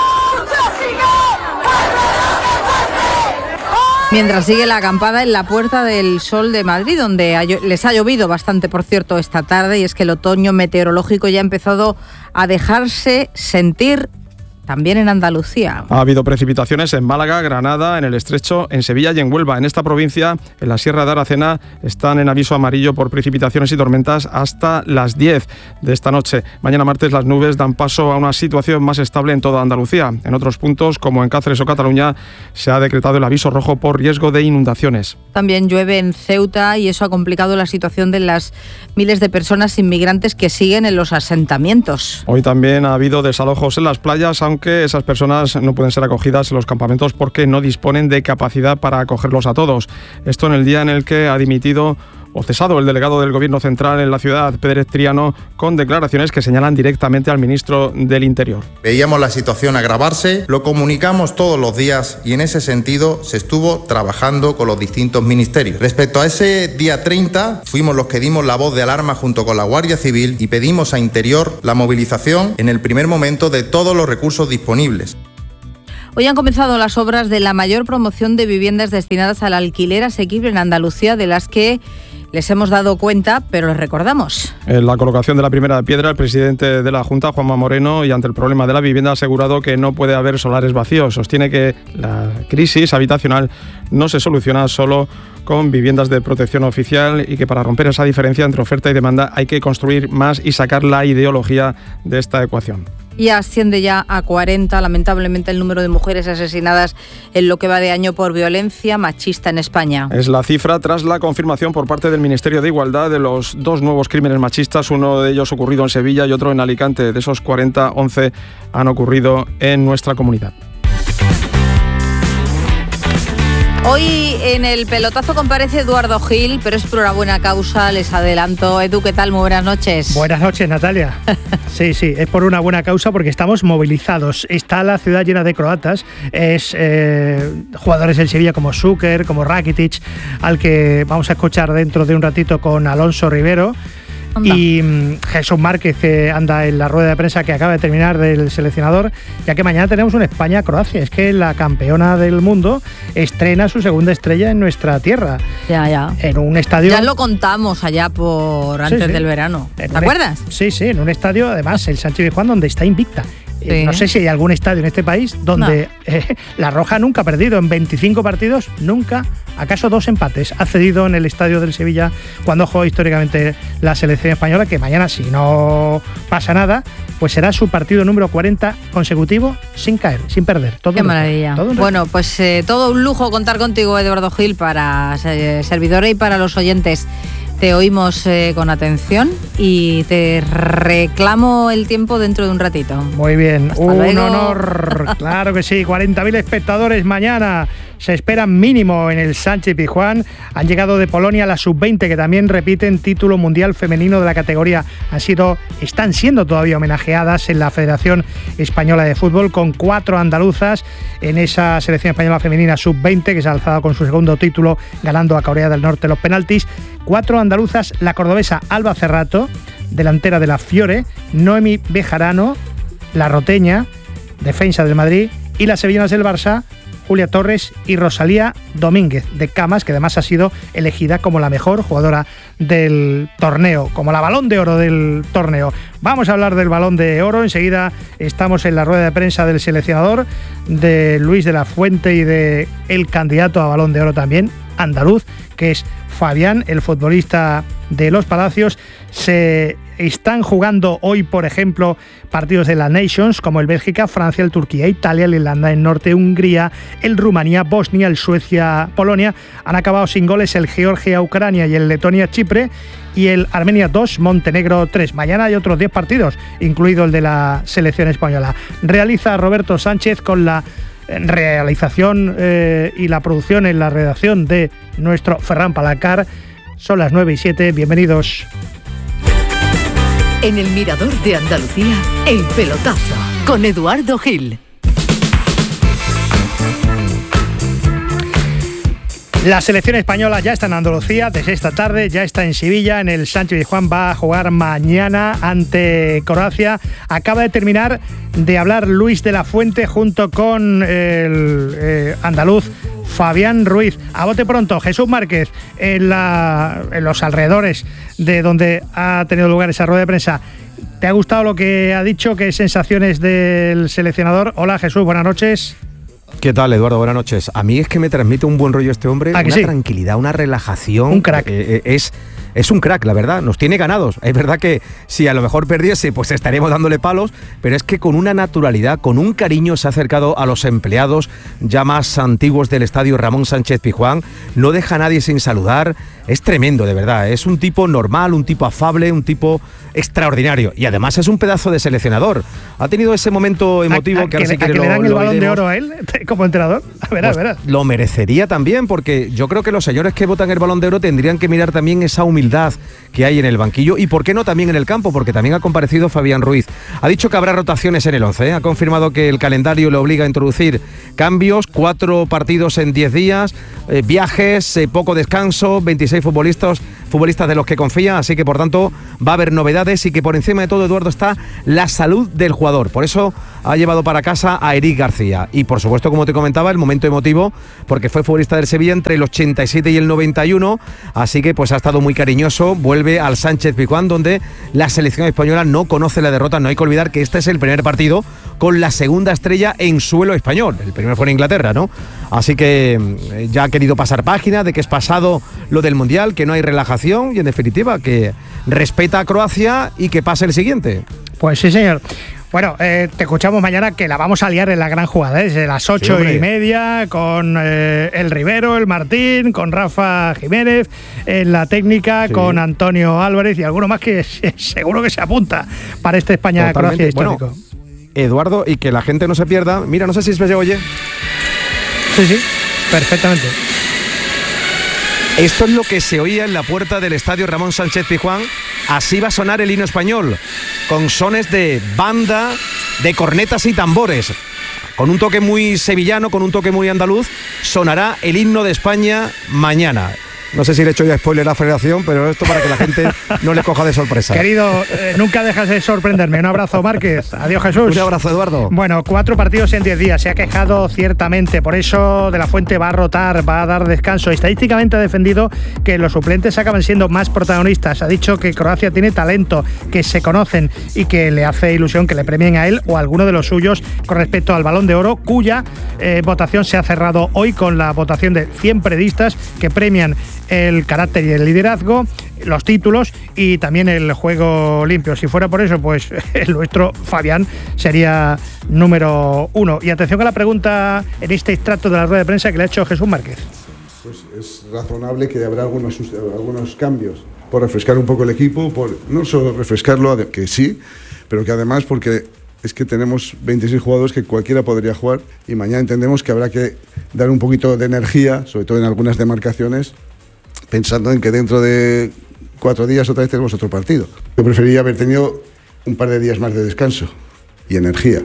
[SPEAKER 16] Mientras sigue la acampada en la Puerta del Sol de Madrid, donde ha, les ha llovido bastante, por cierto, esta tarde, y es que el otoño meteorológico ya ha empezado a dejarse sentir también en Andalucía.
[SPEAKER 7] Ha habido precipitaciones en Málaga, Granada, en el Estrecho, en Sevilla y en Huelva. En esta provincia, en la Sierra de Aracena, están en aviso amarillo por precipitaciones y tormentas hasta las diez de esta noche. Mañana martes las nubes dan paso a una situación más estable en toda Andalucía. En otros puntos, como en Cáceres o Cataluña, se ha decretado el aviso rojo por riesgo de inundaciones.
[SPEAKER 16] También llueve en Ceuta y eso ha complicado la situación de las miles de personas inmigrantes que siguen en los asentamientos.
[SPEAKER 7] Hoy también ha habido desalojos en las playas, aunque aunque esas personas no pueden ser acogidas en los campamentos porque no disponen de capacidad para acogerlos a todos. Esto en el día en el que ha dimitido o cesado el delegado del Gobierno central en la ciudad, Pérez Triano, con declaraciones que señalan directamente al ministro del Interior.
[SPEAKER 1] Veíamos la situación agravarse, lo comunicamos todos los días y en ese sentido se estuvo trabajando con los distintos ministerios. Respecto a ese día treinta, fuimos los que dimos la voz de alarma junto con la Guardia Civil y pedimos a Interior la movilización en el primer momento de todos los recursos disponibles.
[SPEAKER 16] Hoy han comenzado las obras de la mayor promoción de viviendas destinadas al alquiler asequible en Andalucía, de las que les hemos dado cuenta, pero les recordamos.
[SPEAKER 7] En la colocación de la primera piedra, el presidente de la Junta, Juanma Moreno, y ante el problema de la vivienda, ha asegurado que no puede haber solares vacíos. Sostiene que la crisis habitacional no se soluciona solo con viviendas de protección oficial y que para romper esa diferencia entre oferta y demanda hay que construir más y sacar la ideología de esta ecuación.
[SPEAKER 16] Y asciende ya a cuarenta, lamentablemente, el número de mujeres asesinadas en lo que va de año por violencia machista en España.
[SPEAKER 7] Es la cifra tras la confirmación por parte del Ministerio de Igualdad de los dos nuevos crímenes machistas, uno de ellos ocurrido en Sevilla y otro en Alicante. De esos cuarenta, once han ocurrido en nuestra comunidad.
[SPEAKER 16] Hoy en el pelotazo comparece Eduardo Gil, pero es por una buena causa, les adelanto. Edu, ¿qué tal? Muy buenas noches.
[SPEAKER 10] Buenas noches, Natalia. Sí, sí, es por una buena causa porque estamos movilizados. Está la ciudad llena de croatas, es eh, jugadores del Sevilla como Šuker, como Rakitic, al que vamos a escuchar dentro de un ratito con Alonso Rivero. Anda. Y um, Jesús Márquez, que anda en la rueda de prensa que acaba de terminar del seleccionador, ya que mañana tenemos un España-Croacia. Es que la campeona del mundo estrena su segunda estrella en nuestra tierra.
[SPEAKER 16] Ya, ya.
[SPEAKER 10] En un estadio...
[SPEAKER 16] Ya lo contamos allá por antes sí, sí. del verano. ¿Te un acuerdas?
[SPEAKER 10] Sí, sí, en un estadio, además, el Sánchez Pizjuán, donde está invicta. Sí. No sé si hay algún estadio en este país donde no. eh, la Roja nunca ha perdido. En veinticinco partidos, nunca, acaso dos empates. Ha cedido en el estadio del Sevilla cuando jugó históricamente la selección española, que mañana, si no pasa nada, pues será su partido número cuarenta consecutivo sin caer, sin perder. Todo
[SPEAKER 16] Qué maravilla. Todo bueno, pues eh, todo un lujo contar contigo, Eduardo Gil, para eh, servidores y para los oyentes. Te oímos eh, con atención y te reclamo el tiempo dentro de un ratito.
[SPEAKER 10] Muy bien,
[SPEAKER 16] Hasta
[SPEAKER 10] un
[SPEAKER 16] luego.
[SPEAKER 10] honor, claro que sí, cuarenta mil espectadores mañana. Se esperan mínimo en el Sánchez Pizjuán. Han llegado de Polonia la sub veinte, que también repiten título mundial femenino de la categoría. Han sido, están siendo todavía homenajeadas en la Federación Española de Fútbol, con cuatro andaluzas en esa selección española femenina sub veinte, que se ha alzado con su segundo título, ganando a Corea del Norte los penaltis. Cuatro andaluzas, la cordobesa Alba Cerrato, delantera de la Fiore, Noemi Bejarano, la roteña, defensa del Madrid, y las sevillanas del Barça, Julia Torres y Rosalía Domínguez de Camas, que además ha sido elegida como la mejor jugadora del torneo, como la Balón de Oro del torneo. Vamos a hablar del Balón de Oro. Enseguida estamos en la rueda de prensa del seleccionador, de Luis de la Fuente, y de el candidato a Balón de Oro también, andaluz, que es Fabián, el futbolista de Los Palacios. Se están jugando hoy, por ejemplo, partidos de la Nations, como el Bélgica, Francia, el Turquía, Italia, el Irlanda del Norte, Hungría, el Rumanía, Bosnia, el Suecia, Polonia. Han acabado sin goles el Georgia, Ucrania y el Letonia, Chipre, y el Armenia dos, Montenegro tres. Mañana hay otros diez partidos, incluido el de la selección española. Realiza Roberto Sánchez con la realización eh, y la producción en la redacción de nuestro Ferran Palacar. Son las nueve y siete, bienvenidos.
[SPEAKER 12] En el Mirador de Andalucía, el pelotazo con Eduardo Gil.
[SPEAKER 10] La selección española ya está en Andalucía desde esta tarde, ya está en Sevilla, en el Sánchez Pizjuán. Va a jugar mañana ante Croacia. Acaba de terminar de hablar Luis de la Fuente junto con el eh, andaluz Fabián Ruiz. A bote pronto, Jesús Márquez, en, la, en los alrededores de donde ha tenido lugar esa rueda de prensa. ¿Te ha gustado lo que ha dicho? ¿Qué sensaciones del seleccionador? Hola Jesús, buenas noches.
[SPEAKER 13] ¿Qué tal, Eduardo? Buenas noches. A mí es que me transmite un buen rollo este hombre, una sí? tranquilidad, una relajación.
[SPEAKER 10] Un crack.
[SPEAKER 13] Eh, es,
[SPEAKER 11] es un crack, la verdad, nos tiene ganados. Es verdad que si a lo mejor perdiese, pues estaremos dándole palos, pero es que con una naturalidad, con un cariño se ha acercado a los empleados ya más antiguos del estadio Ramón Sánchez Pizjuán, no deja a nadie sin saludar, es tremendo, de verdad, es un tipo normal, un tipo afable, un tipo extraordinario, y además es un pedazo de seleccionador. Ha tenido ese momento emotivo
[SPEAKER 10] a, a
[SPEAKER 11] que ahora
[SPEAKER 10] que,
[SPEAKER 11] sí quiere
[SPEAKER 10] que
[SPEAKER 11] lo,
[SPEAKER 10] le dan el
[SPEAKER 11] lo
[SPEAKER 10] balón
[SPEAKER 11] oiremos.
[SPEAKER 10] de oro a él como entrenador. A ver,
[SPEAKER 11] Pues
[SPEAKER 10] a ver.
[SPEAKER 11] lo merecería también, porque yo creo que los señores que votan el balón de oro tendrían que mirar también esa humildad que hay en el banquillo y por qué no también en el campo, porque también ha comparecido Fabián Ruiz. Ha dicho que habrá rotaciones en el once, ¿eh? Ha confirmado que el calendario le obliga a introducir cambios, cuatro partidos en diez días, eh, viajes, eh, poco descanso, veintiséis futbolistas, futbolistas de los que confía, así que por tanto va a haber novedades y que por encima de todo, Eduardo, está la salud del jugador. Por eso ha llevado para casa a Eric García y por supuesto, como te comentaba, el momento emotivo, porque fue futbolista del Sevilla entre el ochenta y siete y el noventa y uno, así que pues ha estado muy cariñoso. Vuelve al Sánchez Pizjuán, donde la selección española no conoce la derrota. No hay que olvidar que este es el primer partido con la segunda estrella en suelo español. El primero fue en Inglaterra, ¿no? Así que eh, ya ha querido pasar página de que es pasado lo del Mundial, que no hay relajación y en definitiva que respeta a Croacia y que pase el siguiente.
[SPEAKER 10] Pues sí, señor. Bueno, eh, te escuchamos mañana, que la vamos a liar en la gran jugada, ¿eh? Desde las ocho sí, y media, con eh, el Rivero, el Martín, con Rafa Jiménez, en la técnica, sí. con Antonio Álvarez y alguno más que seguro que se apunta para este España-Croacia histórico.
[SPEAKER 11] Bueno, Eduardo, y que la gente no se pierda. Mira, no sé si se oye.
[SPEAKER 10] Sí, sí, perfectamente.
[SPEAKER 11] Esto es lo que se oía en la puerta del estadio Ramón Sánchez Pizjuán. Así va a sonar el himno español, con sones de banda, de cornetas y tambores. Con un toque muy sevillano, con un toque muy andaluz, sonará el himno de España mañana. No sé si le he hecho ya spoiler a la Federación, pero esto para que la gente no le coja de sorpresa.
[SPEAKER 10] Querido, eh, nunca dejas de sorprenderme. Un abrazo, Márquez. Adiós, Jesús.
[SPEAKER 11] Un abrazo, Eduardo.
[SPEAKER 10] Bueno, cuatro partidos en diez días. Se ha quejado ciertamente. Por eso De la Fuente va a rotar, va a dar descanso. Estadísticamente ha defendido que los suplentes acaban siendo más protagonistas. Ha dicho que Croacia tiene talento, que se conocen y que le hace ilusión que le premien a él o a alguno de los suyos con respecto al Balón de Oro, cuya eh, votación se ha cerrado hoy con la votación de cien periodistas que premian el carácter y el liderazgo, los títulos y también el juego limpio. Si fuera por eso, pues el nuestro Fabián sería número uno. Y atención a la pregunta en este extracto de la rueda de prensa que le ha hecho Jesús Márquez.
[SPEAKER 13] Pues es razonable que habrá algunos, algunos cambios por refrescar un poco el equipo, por no solo refrescarlo, que sí, pero que además porque es que tenemos veintiséis jugadores que cualquiera podría jugar y mañana entendemos que habrá que dar un poquito de energía, sobre todo en algunas demarcaciones, pensando en que dentro de cuatro días otra vez tenemos otro partido. Yo preferiría haber tenido un par de días más de descanso y energía.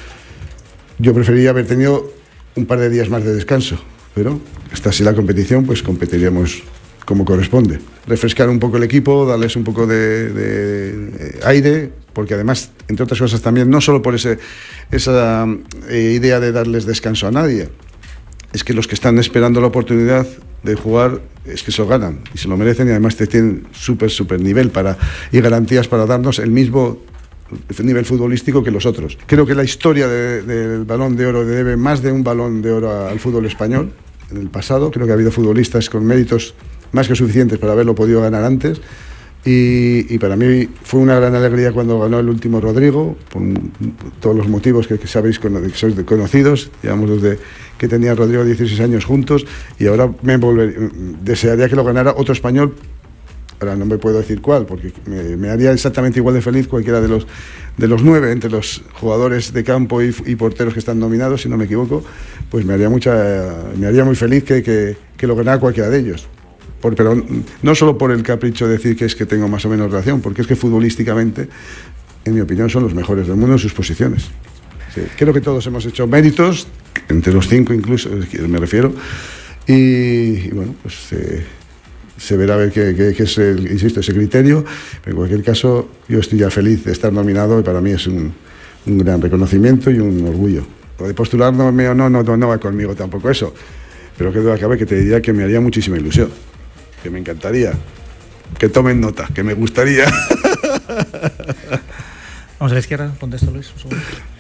[SPEAKER 13] Yo preferiría haber tenido un par de días más de descanso, pero hasta así la competición, pues competiríamos como corresponde. Refrescar un poco el equipo, darles un poco de, de, de aire, porque además, entre otras cosas también, no solo por ese, esa eh, idea de darles descanso a nadie, es que los que están esperando la oportunidad de jugar es que se lo ganan y se lo merecen y además te tienen súper, súper nivel para, y garantías para darnos el mismo nivel futbolístico que los otros. Creo que la historia de, del Balón de Oro debe más de un Balón de Oro al fútbol español en el pasado. Creo que ha habido futbolistas con méritos más que suficientes para haberlo podido ganar antes y, y para mí fue una gran alegría cuando ganó el último Rodrigo, por todos los motivos que, que sabéis, que sois conocidos. Llevamos desde que tenía Rodrigo dieciséis años juntos y ahora me volver, desearía que lo ganara otro español. Ahora no me puedo decir cuál, porque me, me haría exactamente igual de feliz cualquiera de los, de los nueve, entre los jugadores de campo y, y porteros que están nominados, si no me equivoco, pues me haría, mucha, me haría muy feliz que, que, que lo ganara cualquiera de ellos. Por, pero no solo por el capricho de decir que es que tengo más o menos relación, porque es que futbolísticamente, en mi opinión, son los mejores del mundo en sus posiciones. Sí, creo que todos hemos hecho méritos, entre los cinco incluso, me refiero, y, y bueno, pues eh, se verá a ver qué, qué, qué es, el, insisto, ese criterio, pero en cualquier caso yo estoy ya feliz de estar nominado y para mí es un, un gran reconocimiento y un orgullo. Lo de postularme o no, no, no, no va conmigo tampoco eso, pero que duda cabe que te diría que me haría muchísima ilusión, que me encantaría, que tomen nota, que me gustaría.
[SPEAKER 8] Vamos a la izquierda, ponte esto, Luis, un segundo.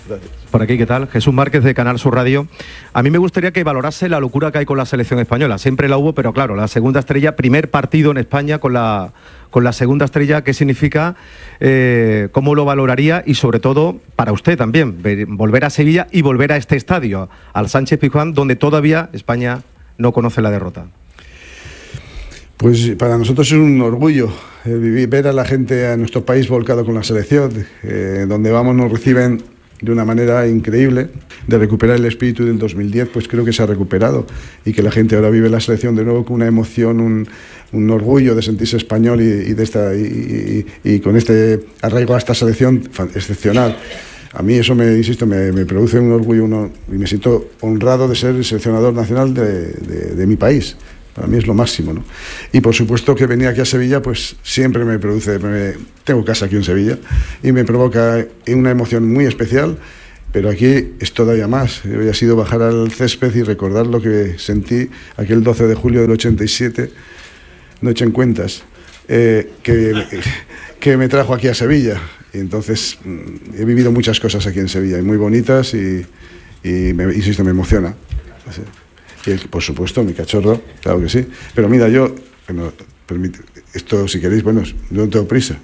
[SPEAKER 13] Gracias.
[SPEAKER 11] Por aquí, ¿qué tal? Jesús Márquez de Canal Sur Radio. A mí me gustaría que valorase la locura que hay con la selección española. Siempre la hubo, pero claro, la segunda estrella, primer partido en España con la, con la segunda estrella, ¿qué significa? Eh, ¿Cómo lo valoraría? Y sobre todo, para usted también, ver, volver a Sevilla y volver a este estadio, al Sánchez Pizjuán, donde todavía España no conoce la derrota.
[SPEAKER 13] Pues para nosotros es un orgullo eh, vivir, ver a la gente, a nuestro país volcado con la selección, eh, donde vamos nos reciben de una manera increíble. De recuperar el espíritu del dos mil diez, pues creo que se ha recuperado, y que la gente ahora vive la selección de nuevo con una emoción, un, un orgullo de sentirse español y, y, de esta, y, y, y con este arraigo a esta selección excepcional. A mí eso, me insisto, me, me produce un orgullo uno, y me siento honrado de ser el seleccionador nacional de, de, de mi país. Para mí es lo máximo, ¿no? Y por supuesto que venir aquí a Sevilla, pues siempre me produce, me, tengo casa aquí en Sevilla, y me provoca una emoción muy especial, pero aquí es todavía más. Hoy ha sido bajar al césped y recordar lo que sentí aquel doce de julio del ochenta y siete, noche en Cuentas, eh, que, que me trajo aquí a Sevilla. Y entonces he vivido muchas cosas aquí en Sevilla, y muy bonitas, y, y me, insisto, me emociona. Así. Y por supuesto, mi cachorro, claro que sí. Pero mira, yo, bueno, permite, esto si queréis, bueno, no tengo prisa.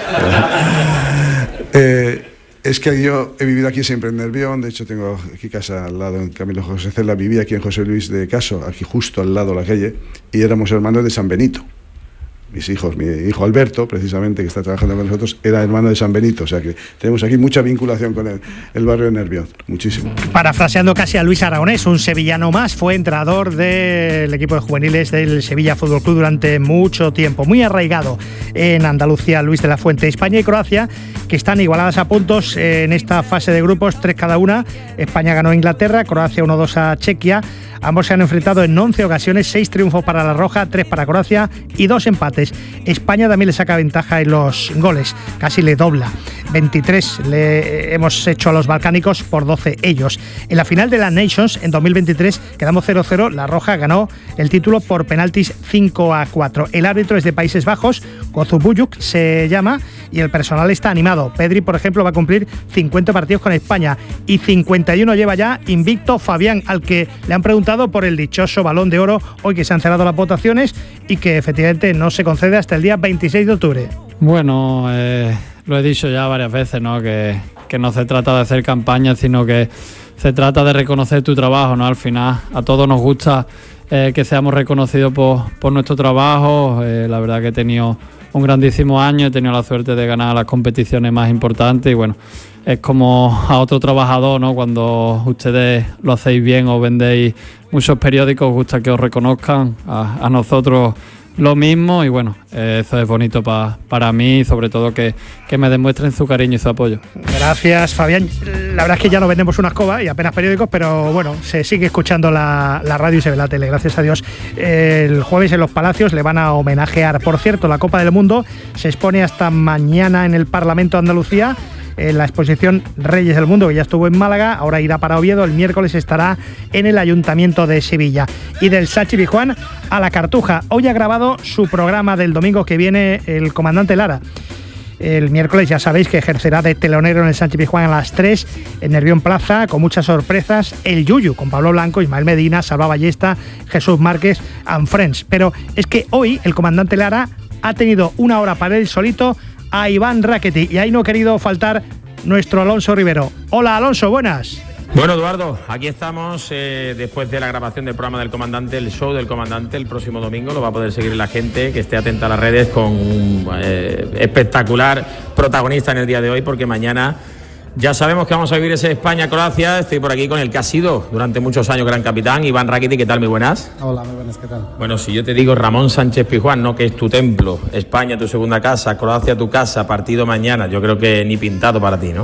[SPEAKER 13] eh, es que yo he vivido aquí siempre en Nervión, de hecho tengo aquí casa al lado, en Camilo José Cela, viví aquí en José Luis de Caso, aquí justo al lado de la calle, y éramos hermanos de San Benito. Mis hijos, mi hijo Alberto, precisamente, que está trabajando con nosotros, era hermano de San Benito, o sea que tenemos aquí mucha vinculación con el, el barrio de Nervión, muchísimo.
[SPEAKER 10] Parafraseando casi a Luis Aragonés, un sevillano más, fue entrenador del equipo de juveniles del Sevilla Fútbol Club durante mucho tiempo, muy arraigado en Andalucía, Luis de la Fuente. España y Croacia, que están igualadas a puntos en esta fase de grupos, tres cada una. España ganó a Inglaterra, Croacia uno dos a Chequia. Ambos se han enfrentado en once ocasiones, seis triunfos para la Roja, tres para Croacia y dos empates. España también le saca ventaja en los goles, casi le dobla. veintitrés le hemos hecho a los balcánicos por doce ellos. En la final de la Nations en dos mil veintitrés quedamos cero cero, la Roja ganó el título por penaltis cinco a cuatro. El árbitro es de Países Bajos, Gozubuyuk se llama, y el personal está animado. Pedri, por ejemplo, va a cumplir cincuenta partidos con España y cincuenta y uno lleva ya invicto Fabián, al que le han preguntado por el dichoso Balón de Oro hoy que se han cerrado las votaciones y que efectivamente no se concede hasta el día veintiséis de octubre.
[SPEAKER 14] Bueno, eh, lo he dicho ya varias veces, ¿no? Que, que no se trata de hacer campaña, sino que se trata de reconocer tu trabajo, ¿no? Al final a todos nos gusta eh, que seamos reconocidos por, por nuestro trabajo. Eh, la verdad que he tenido un grandísimo año, he tenido la suerte de ganar las competiciones más importantes y bueno, es como a otro trabajador, ¿no? Cuando ustedes lo hacéis bien o vendéis muchos periódicos, os gusta que os reconozcan, a, a nosotros lo mismo y bueno, eh, eso es bonito pa, para mí y sobre todo que, que me demuestren su cariño y su apoyo.
[SPEAKER 10] Gracias, Fabián. La verdad es que ya no vendemos una escoba y apenas periódicos, pero bueno, se sigue escuchando la, la radio y se ve la tele, gracias a Dios. El jueves en Los Palacios le van a homenajear. Por cierto, la Copa del Mundo se expone hasta mañana en el Parlamento de Andalucía, en la exposición Reyes del Mundo, que ya estuvo en Málaga, ahora irá para Oviedo, el miércoles estará en el Ayuntamiento de Sevilla. Y del Sánchez Pizjuán a la Cartuja. Hoy ha grabado su programa del domingo que viene el comandante Lara. El miércoles ya sabéis que ejercerá de telonero en el Sánchez Pizjuán a las tres, en Nervión Plaza, con muchas sorpresas, el Yuyu, con Pablo Blanco, Ismael Medina, Salva Ballesta, Jesús Márquez and Friends. Pero es que hoy el comandante Lara ha tenido una hora para él solito a Iván Rackety, y ahí no ha querido faltar nuestro Alonso Rivero. Hola Alonso, buenas.
[SPEAKER 15] Bueno, Eduardo, aquí estamos eh, después de la grabación del programa del comandante, el show del comandante el próximo domingo. Lo va a poder seguir la gente que esté atenta a las redes con un eh, espectacular protagonista en el día de hoy, porque mañana ya sabemos que vamos a vivir ese España-Croacia. Estoy por aquí con el que ha sido durante muchos años gran capitán, Iván Rackety. ¿Qué tal? Muy buenas.
[SPEAKER 19] Hola, muy buenas, ¿qué tal?
[SPEAKER 15] Bueno, si yo te digo Ramón Sánchez Pizjuán, ¿no? Que es tu templo, España tu segunda casa, Croacia tu casa, partido mañana, yo creo que ni pintado para ti, ¿no?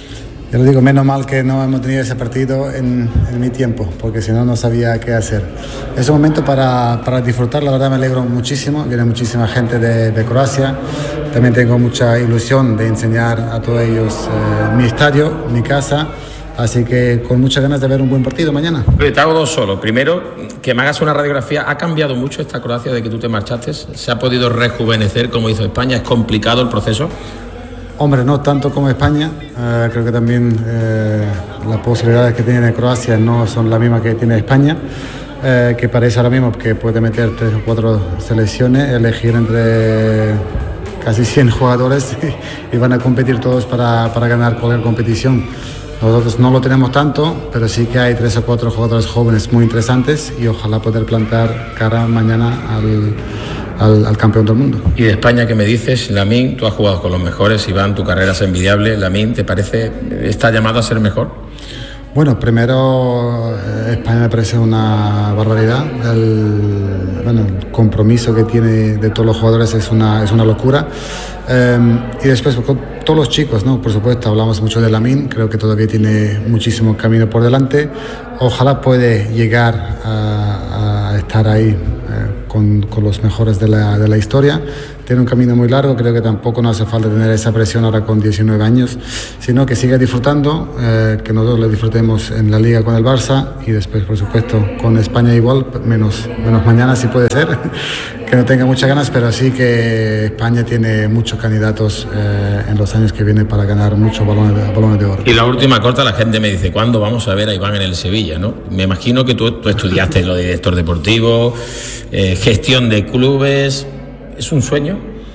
[SPEAKER 19] Yo le digo, menos mal que no hemos tenido ese partido en, en mi tiempo, porque si no, no sabía qué hacer. Es un momento para, para disfrutar, la verdad me alegro muchísimo, viene muchísima gente de, de Croacia, también tengo mucha ilusión de enseñar a todos ellos eh, mi estadio, mi casa, así que con muchas ganas de ver un buen partido mañana.
[SPEAKER 15] Te hago dos solo. Primero, que me hagas una radiografía. ¿Ha cambiado mucho esta Croacia de que tú te marchaste? ¿Se ha podido rejuvenecer como hizo España? ¿Es complicado el proceso?
[SPEAKER 19] Hombre, no tanto como España. Uh, creo que también uh, las posibilidades que tiene Croacia no son las mismas que tiene España. Uh, que parece ahora mismo que puede meter tres o cuatro selecciones, elegir entre casi cien jugadores y, y van a competir todos para, para ganar cualquier competición. Nosotros no lo tenemos tanto, pero sí que hay tres o cuatro jugadores jóvenes muy interesantes y ojalá poder plantar cara mañana al, al, al campeón del mundo.
[SPEAKER 15] Y de España, ¿qué me dices? Lamine, tú has jugado con los mejores, Iván, tu carrera es envidiable. Lamine, ¿te parece, está llamado a ser mejor?
[SPEAKER 19] Bueno, primero España me parece una barbaridad. El, bueno, el compromiso que tiene de todos los jugadores es una, es una locura. Eh, y después con todos los chicos, ¿no? Por supuesto, hablamos mucho de Lamine, creo que todavía tiene muchísimo camino por delante. Ojalá puede llegar a, a estar ahí eh, con, con los mejores de la, de la historia. Tiene un camino muy largo, creo que tampoco no hace falta tener esa presión ahora con diecinueve años, sino que siga disfrutando, eh, que nosotros lo disfrutemos en la Liga con el Barça y después, por supuesto, con España igual, menos, menos mañana si puede ser, que no tenga muchas ganas, pero sí que España tiene muchos candidatos eh, en los años que vienen para ganar muchos balones de, balones de oro.
[SPEAKER 15] Y la última corta, la gente me dice, ¿cuándo vamos a ver a Iván en el Sevilla? ¿No? Me imagino que tú, tú estudiaste lo de director deportivo, eh, gestión de clubes. ¿Es un sueño?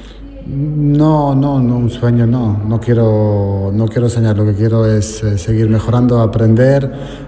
[SPEAKER 19] No, no, no, un sueño no. No quiero, no quiero soñar. Lo que quiero es eh, seguir mejorando, aprender.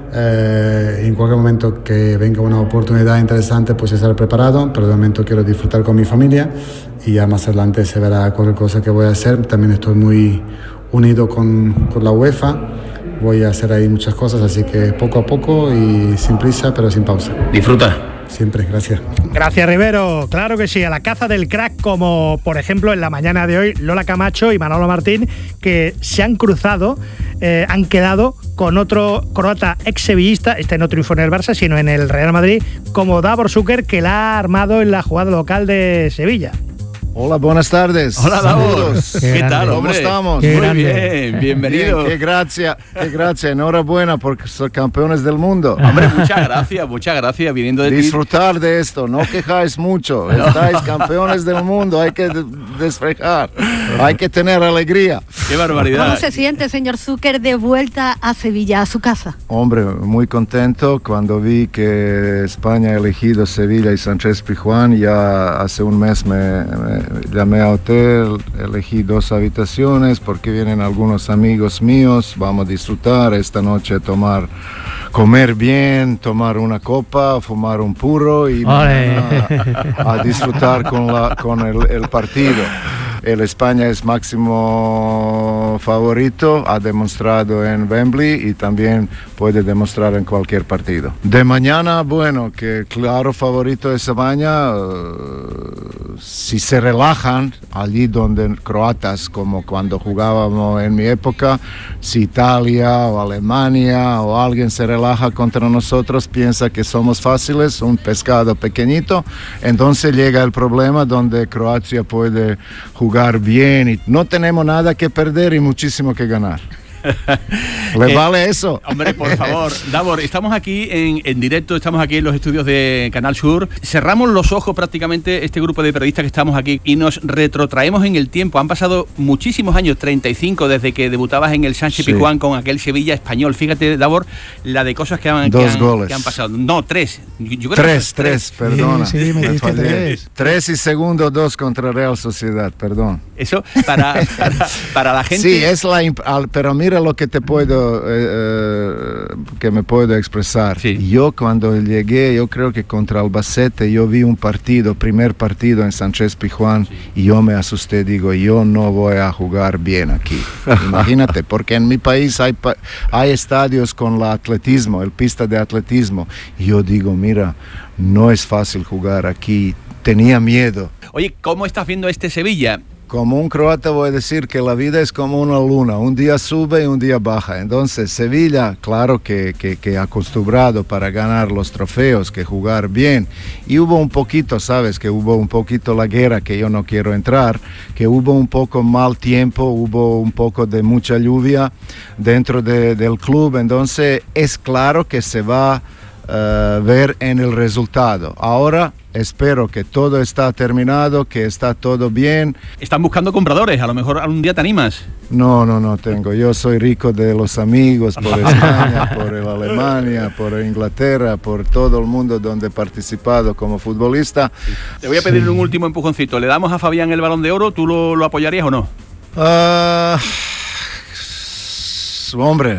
[SPEAKER 19] Eh, en cualquier momento que venga una oportunidad interesante, pues estar preparado. Pero de momento quiero disfrutar con mi familia y ya más adelante se verá cualquier cosa que voy a hacer. También estoy muy unido con, con la UEFA. Voy a hacer ahí muchas cosas, así que poco a poco y sin prisa, pero sin pausa.
[SPEAKER 15] Disfruta.
[SPEAKER 19] Siempre, gracias.
[SPEAKER 10] Gracias, Rivero. Claro que sí, a la caza del crack, como por ejemplo en la mañana de hoy Lola Camacho y Manolo Martín, que se han cruzado, eh, han quedado con otro croata ex-sevillista, este no triunfó en el Barça, sino en el Real Madrid, como Davor Šuker, que la ha armado en la jugada local de Sevilla.
[SPEAKER 2] Hola, buenas tardes.
[SPEAKER 3] Hola, Davor. ¿Qué, ¿Qué tal,
[SPEAKER 2] ¿Cómo
[SPEAKER 3] hombre?
[SPEAKER 2] estamos?
[SPEAKER 3] Qué Muy grande. bien, bienvenido.
[SPEAKER 2] Bien, qué gracia, qué gracia. Enhorabuena porque son campeones del mundo.
[SPEAKER 3] Hombre, muchas gracias, muchas gracias. Viniendo de
[SPEAKER 2] Disfrutar ti. de esto, no quejáis mucho. Estáis campeones del mundo, hay que desfrejar, hay que tener alegría.
[SPEAKER 3] Qué barbaridad.
[SPEAKER 18] ¿Cómo se siente, señor Šuker, de vuelta a Sevilla, a su casa?
[SPEAKER 2] Hombre, muy contento cuando vi que España ha elegido Sevilla y Sánchez Pizjuán. Ya hace un mes me, me llamé a hotel, elegí dos habitaciones porque vienen algunos amigos míos, vamos a disfrutar esta noche, tomar, comer bien, tomar una copa, fumar un puro y a, a disfrutar con, la, con el, el partido. El España es máximo favorito, ha demostrado en Wembley y también puede demostrar en cualquier partido. De mañana, bueno, que claro favorito es España, uh, si se relajan allí donde croatas, como cuando jugábamos en mi época, si Italia o Alemania o alguien se relaja contra nosotros, piensa que somos fáciles, un pescado pequeñito, entonces llega el problema donde Croacia puede jugar bien y no tenemos nada que perder y muchísimo que ganar. ¿Le eh, vale eso?
[SPEAKER 3] Hombre, por favor. Davor, estamos aquí en, en directo, estamos aquí en los estudios de Canal Sur. Cerramos los ojos prácticamente este grupo de periodistas que estamos aquí y nos retrotraemos en el tiempo. Han pasado muchísimos años, treinta y cinco, desde que debutabas en el Sánchez Pizjuán sí. con aquel Sevilla español. Fíjate, Davor, la de cosas que han,
[SPEAKER 2] Dos
[SPEAKER 3] que han,
[SPEAKER 2] goles.
[SPEAKER 3] Que han pasado. No, tres. Yo creo
[SPEAKER 2] tres,
[SPEAKER 3] que
[SPEAKER 2] tres, tres, perdona.
[SPEAKER 3] Sí, sí, me
[SPEAKER 2] me
[SPEAKER 3] tres.
[SPEAKER 2] tres y segundo dos contra Real Sociedad, perdón.
[SPEAKER 3] Eso, para, para, para la gente...
[SPEAKER 2] Sí, es la... Pero mira lo que te puedo... Eh, que me puedo expresar. Sí. Yo cuando llegué, yo creo que contra Albacete, yo vi un partido, primer partido en Sánchez Pizjuán, sí. y yo me asusté, digo, yo no voy a jugar bien aquí. Imagínate, porque en mi país hay, hay estadios con el atletismo, el pista de atletismo, y yo digo, mira, no es fácil jugar aquí, tenía miedo.
[SPEAKER 3] Oye, ¿cómo estás viendo este Sevilla?
[SPEAKER 2] Como un croata voy a decir que la vida es como una luna, un día sube y un día baja. Entonces Sevilla, claro que, que, que acostumbrado para ganar los trofeos, que jugar bien. Y hubo un poquito, sabes, que hubo un poquito la guerra, que yo no quiero entrar, que hubo un poco mal tiempo, hubo un poco de mucha lluvia dentro de, del club. Entonces es claro que se va a uh, ver en el resultado. Ahora espero que todo está terminado, que está todo bien.
[SPEAKER 3] Están buscando compradores, a lo mejor algún día te animas.
[SPEAKER 2] No, no, no tengo. Yo soy rico de los amigos por España, por el Alemania, por Inglaterra, por todo el mundo donde he participado como futbolista.
[SPEAKER 3] Te voy a pedir sí. un último empujoncito. ¿Le damos a Fabián el Balón de Oro? ¿Tú lo, lo apoyarías o no?
[SPEAKER 2] Uh, hombre,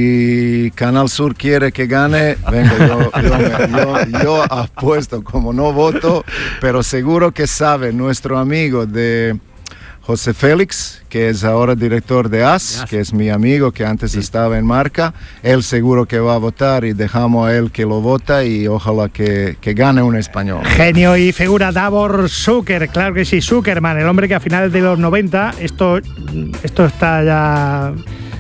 [SPEAKER 2] si Canal Sur quiere que gane, venga, yo, yo, me, yo, yo apuesto, como no voto, pero seguro que sabe nuestro amigo de José Félix, que es ahora director de A S, que es mi amigo, que antes sí. estaba en Marca. Él seguro que va a votar y dejamos a él que lo vota y ojalá que, que gane un español.
[SPEAKER 10] Genio y figura Davor Šuker, claro que sí, Zuckerman, el hombre que a finales de los noventa, esto, esto está ya...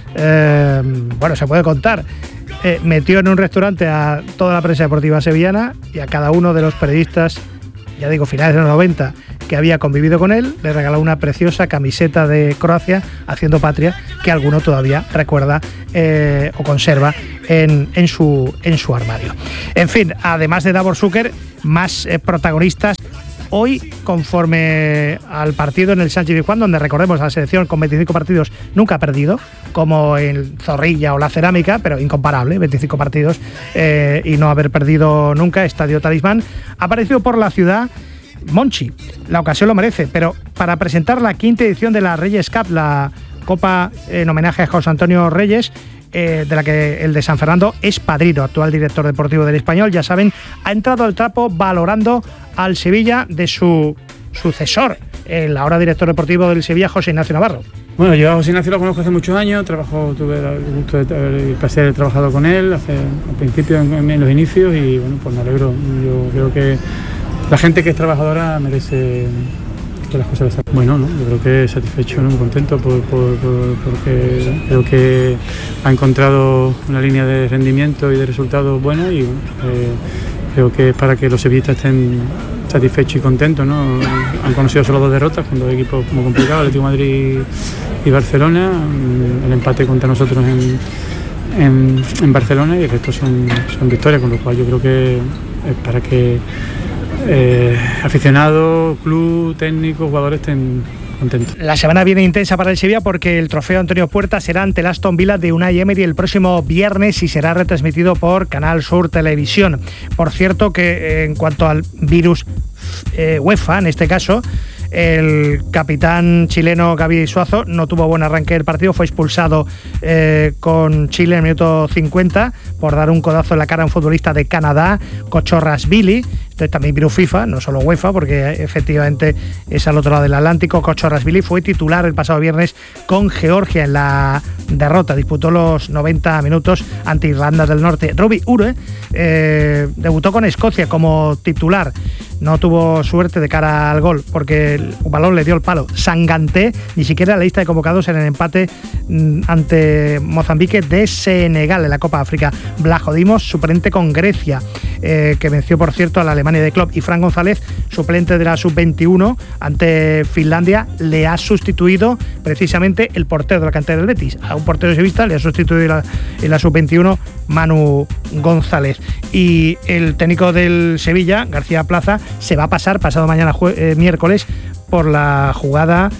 [SPEAKER 10] Eh, bueno, se puede contar. Eh, metió en un restaurante a toda la prensa deportiva sevillana y a cada uno de los periodistas, ya digo, finales de los noventa, que había convivido con él, le regaló una preciosa camiseta de Croacia, haciendo patria, que alguno todavía recuerda eh, o conserva en, en, su, en su armario. En fin, además de Davor Šuker, más eh, protagonistas. Hoy, conforme al partido en el Sánchez-Pizjuán, donde recordemos la selección con veinticinco partidos nunca ha perdido, como en Zorrilla o la Cerámica, pero incomparable, veinticinco partidos eh, y no haber perdido nunca, Estadio Talismán, ha aparecido por la ciudad Monchi. La ocasión lo merece, pero para presentar la quinta edición de la Reyes Cup, la Copa en homenaje a José Antonio Reyes, Eh, de la que el de San Fernando es padrino, actual director deportivo del Español, ya saben, ha entrado al trapo valorando al Sevilla de su sucesor, el ahora director deportivo del Sevilla, José Ignacio Navarro.
[SPEAKER 17] Bueno, yo a José Ignacio lo conozco hace muchos años, trabajo, tuve el gusto de el placer de haber trabajado con él hace, al principio, en, en los inicios, y bueno, pues me alegro. Yo creo que la gente que es trabajadora merece que las cosas están. Bueno, ¿no? Yo creo que satisfecho, ¿no? Muy contento por, por, por, porque creo que ha encontrado una línea de rendimiento y de resultados buena, y eh, creo que es para que los sevillistas estén satisfechos y contentos, ¿no? Han conocido solo dos derrotas con dos equipos muy complicados, Atlético de Madrid y Barcelona, el empate contra nosotros en, en, en Barcelona, y el resto son, son victorias, con lo cual yo creo que es para que Eh, aficionados, club, técnicos, jugadores estén contentos.
[SPEAKER 10] La semana viene intensa para el Sevilla porque el trofeo Antonio Puerta será ante el Aston Villa de Unai Emery el próximo viernes y será retransmitido por Canal Sur Televisión. Por cierto que eh, en cuanto al virus eh, UEFA, en este caso, el capitán chileno Gaby Suazo no tuvo buen arranque del partido, fue expulsado eh, con Chile en el minuto cincuenta por dar un codazo en la cara a un futbolista de Canadá, Kochorashvili. Esto es también virus FIFA, no solo UEFA, porque efectivamente es al otro lado del Atlántico. Kochorashvili fue titular el pasado viernes con Georgia en la derrota, disputó los noventa minutos ante Irlanda del Norte. Robbie Ure eh, debutó con Escocia como titular, no tuvo suerte de cara al gol porque el balón le dio el palo. Sanganté ni siquiera en la lista de convocados en el empate mm, ante Mozambique de Senegal en la Copa África. Blajo Dimos, suplente con Grecia, eh, que venció por cierto a la Alemania de Klopp, y Fran González, suplente de la sub veintiuno ante Finlandia, le ha sustituido precisamente el portero de la cantera del Betis. A un portero sevillista le ha sustituido la, en la sub veintiuno Manu González. Y el técnico del Sevilla, García Plaza, se va a pasar pasado mañana jue- eh, miércoles por la jugada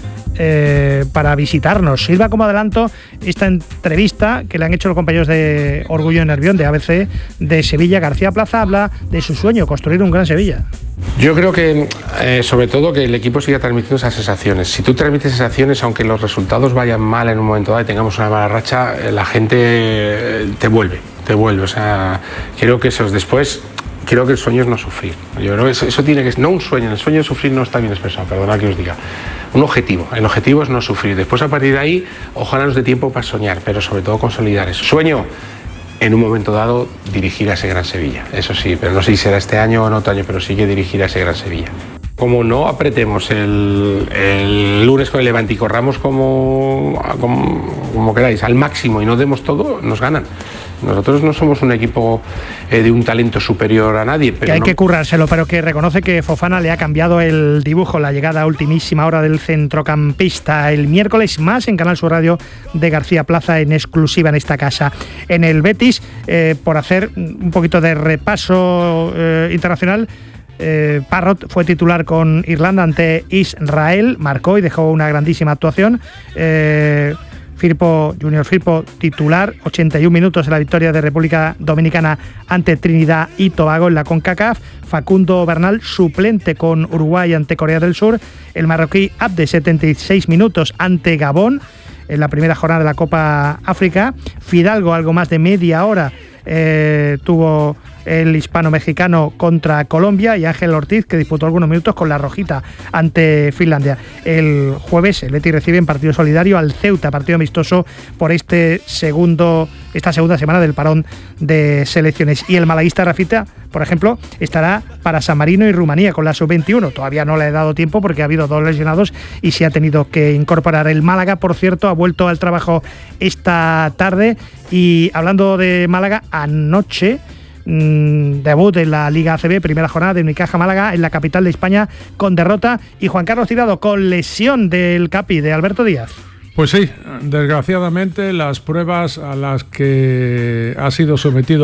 [SPEAKER 10] eh, para visitarnos. Sirva como adelanto esta entrevista que le han hecho los compañeros de Orgullo y Nervión de A B C de Sevilla. García Plaza habla de su sueño, construir un gran Sevilla.
[SPEAKER 20] Yo creo que, eh, sobre todo, que el equipo siga transmitiendo esas sensaciones. Si tú transmites sensaciones, aunque los resultados vayan mal en un momento dado y tengamos una mala racha, eh, la gente eh, te vuelve, te vuelve. O sea, creo que eso es después. Creo que el sueño es no sufrir. Yo creo que eso, eso tiene que ser, no un sueño, el sueño de sufrir no está bien expresado, perdona que os diga. Un objetivo, el objetivo es no sufrir. Después, a partir de ahí, ojalá nos dé tiempo para soñar, pero sobre todo consolidar eso. Sueño, en un momento dado, dirigir a ese gran Sevilla. Eso sí, pero no sé si será este año o en otro año, pero sí que dirigir a ese gran Sevilla. Como no apretemos el, el lunes con el Levante y corramos como, como, como queráis, al máximo, y no demos todo, nos ganan. Nosotros no somos un equipo eh, de un talento superior a nadie. Pero
[SPEAKER 10] que hay
[SPEAKER 20] no...
[SPEAKER 10] que currárselo, pero que reconoce que Fofana le ha cambiado el dibujo, la llegada a ultimísima hora del centrocampista. El miércoles más en Canal Sur Radio de García Plaza, en exclusiva en esta casa. En el Betis, eh, por hacer un poquito de repaso eh, internacional, Eh, Parrott fue titular con Irlanda ante Israel, marcó y dejó una grandísima actuación. Eh, Firpo, Junior Firpo, titular, ochenta y un minutos en la victoria de República Dominicana ante Trinidad y Tobago en la CONCACAF. Facundo Bernal, suplente con Uruguay ante Corea del Sur. El marroquí Abde, setenta y seis minutos ante Gabón en la primera jornada de la Copa África. Fidalgo, algo más de media hora, eh, tuvo el hispano-mexicano contra Colombia, y Ángel Ortiz, que disputó algunos minutos con la rojita ante Finlandia. El jueves el Betis recibe en partido solidario al Ceuta, partido amistoso por este segundo, esta segunda semana del parón de selecciones. Y el malaguista Rafita, por ejemplo, estará para San Marino y Rumanía con la sub veintiuno. Todavía no le he dado tiempo porque ha habido dos lesionados y se ha tenido que incorporar. El Málaga, por cierto, ha vuelto al trabajo esta tarde. Y hablando de Málaga, anoche debut en la Liga A C B, primera jornada de Unicaja Málaga en la capital de España con derrota, y Juan Carlos Tirado con lesión del Capi, de Alberto Díaz.
[SPEAKER 5] Pues sí, desgraciadamente las pruebas a las que ha sido sometido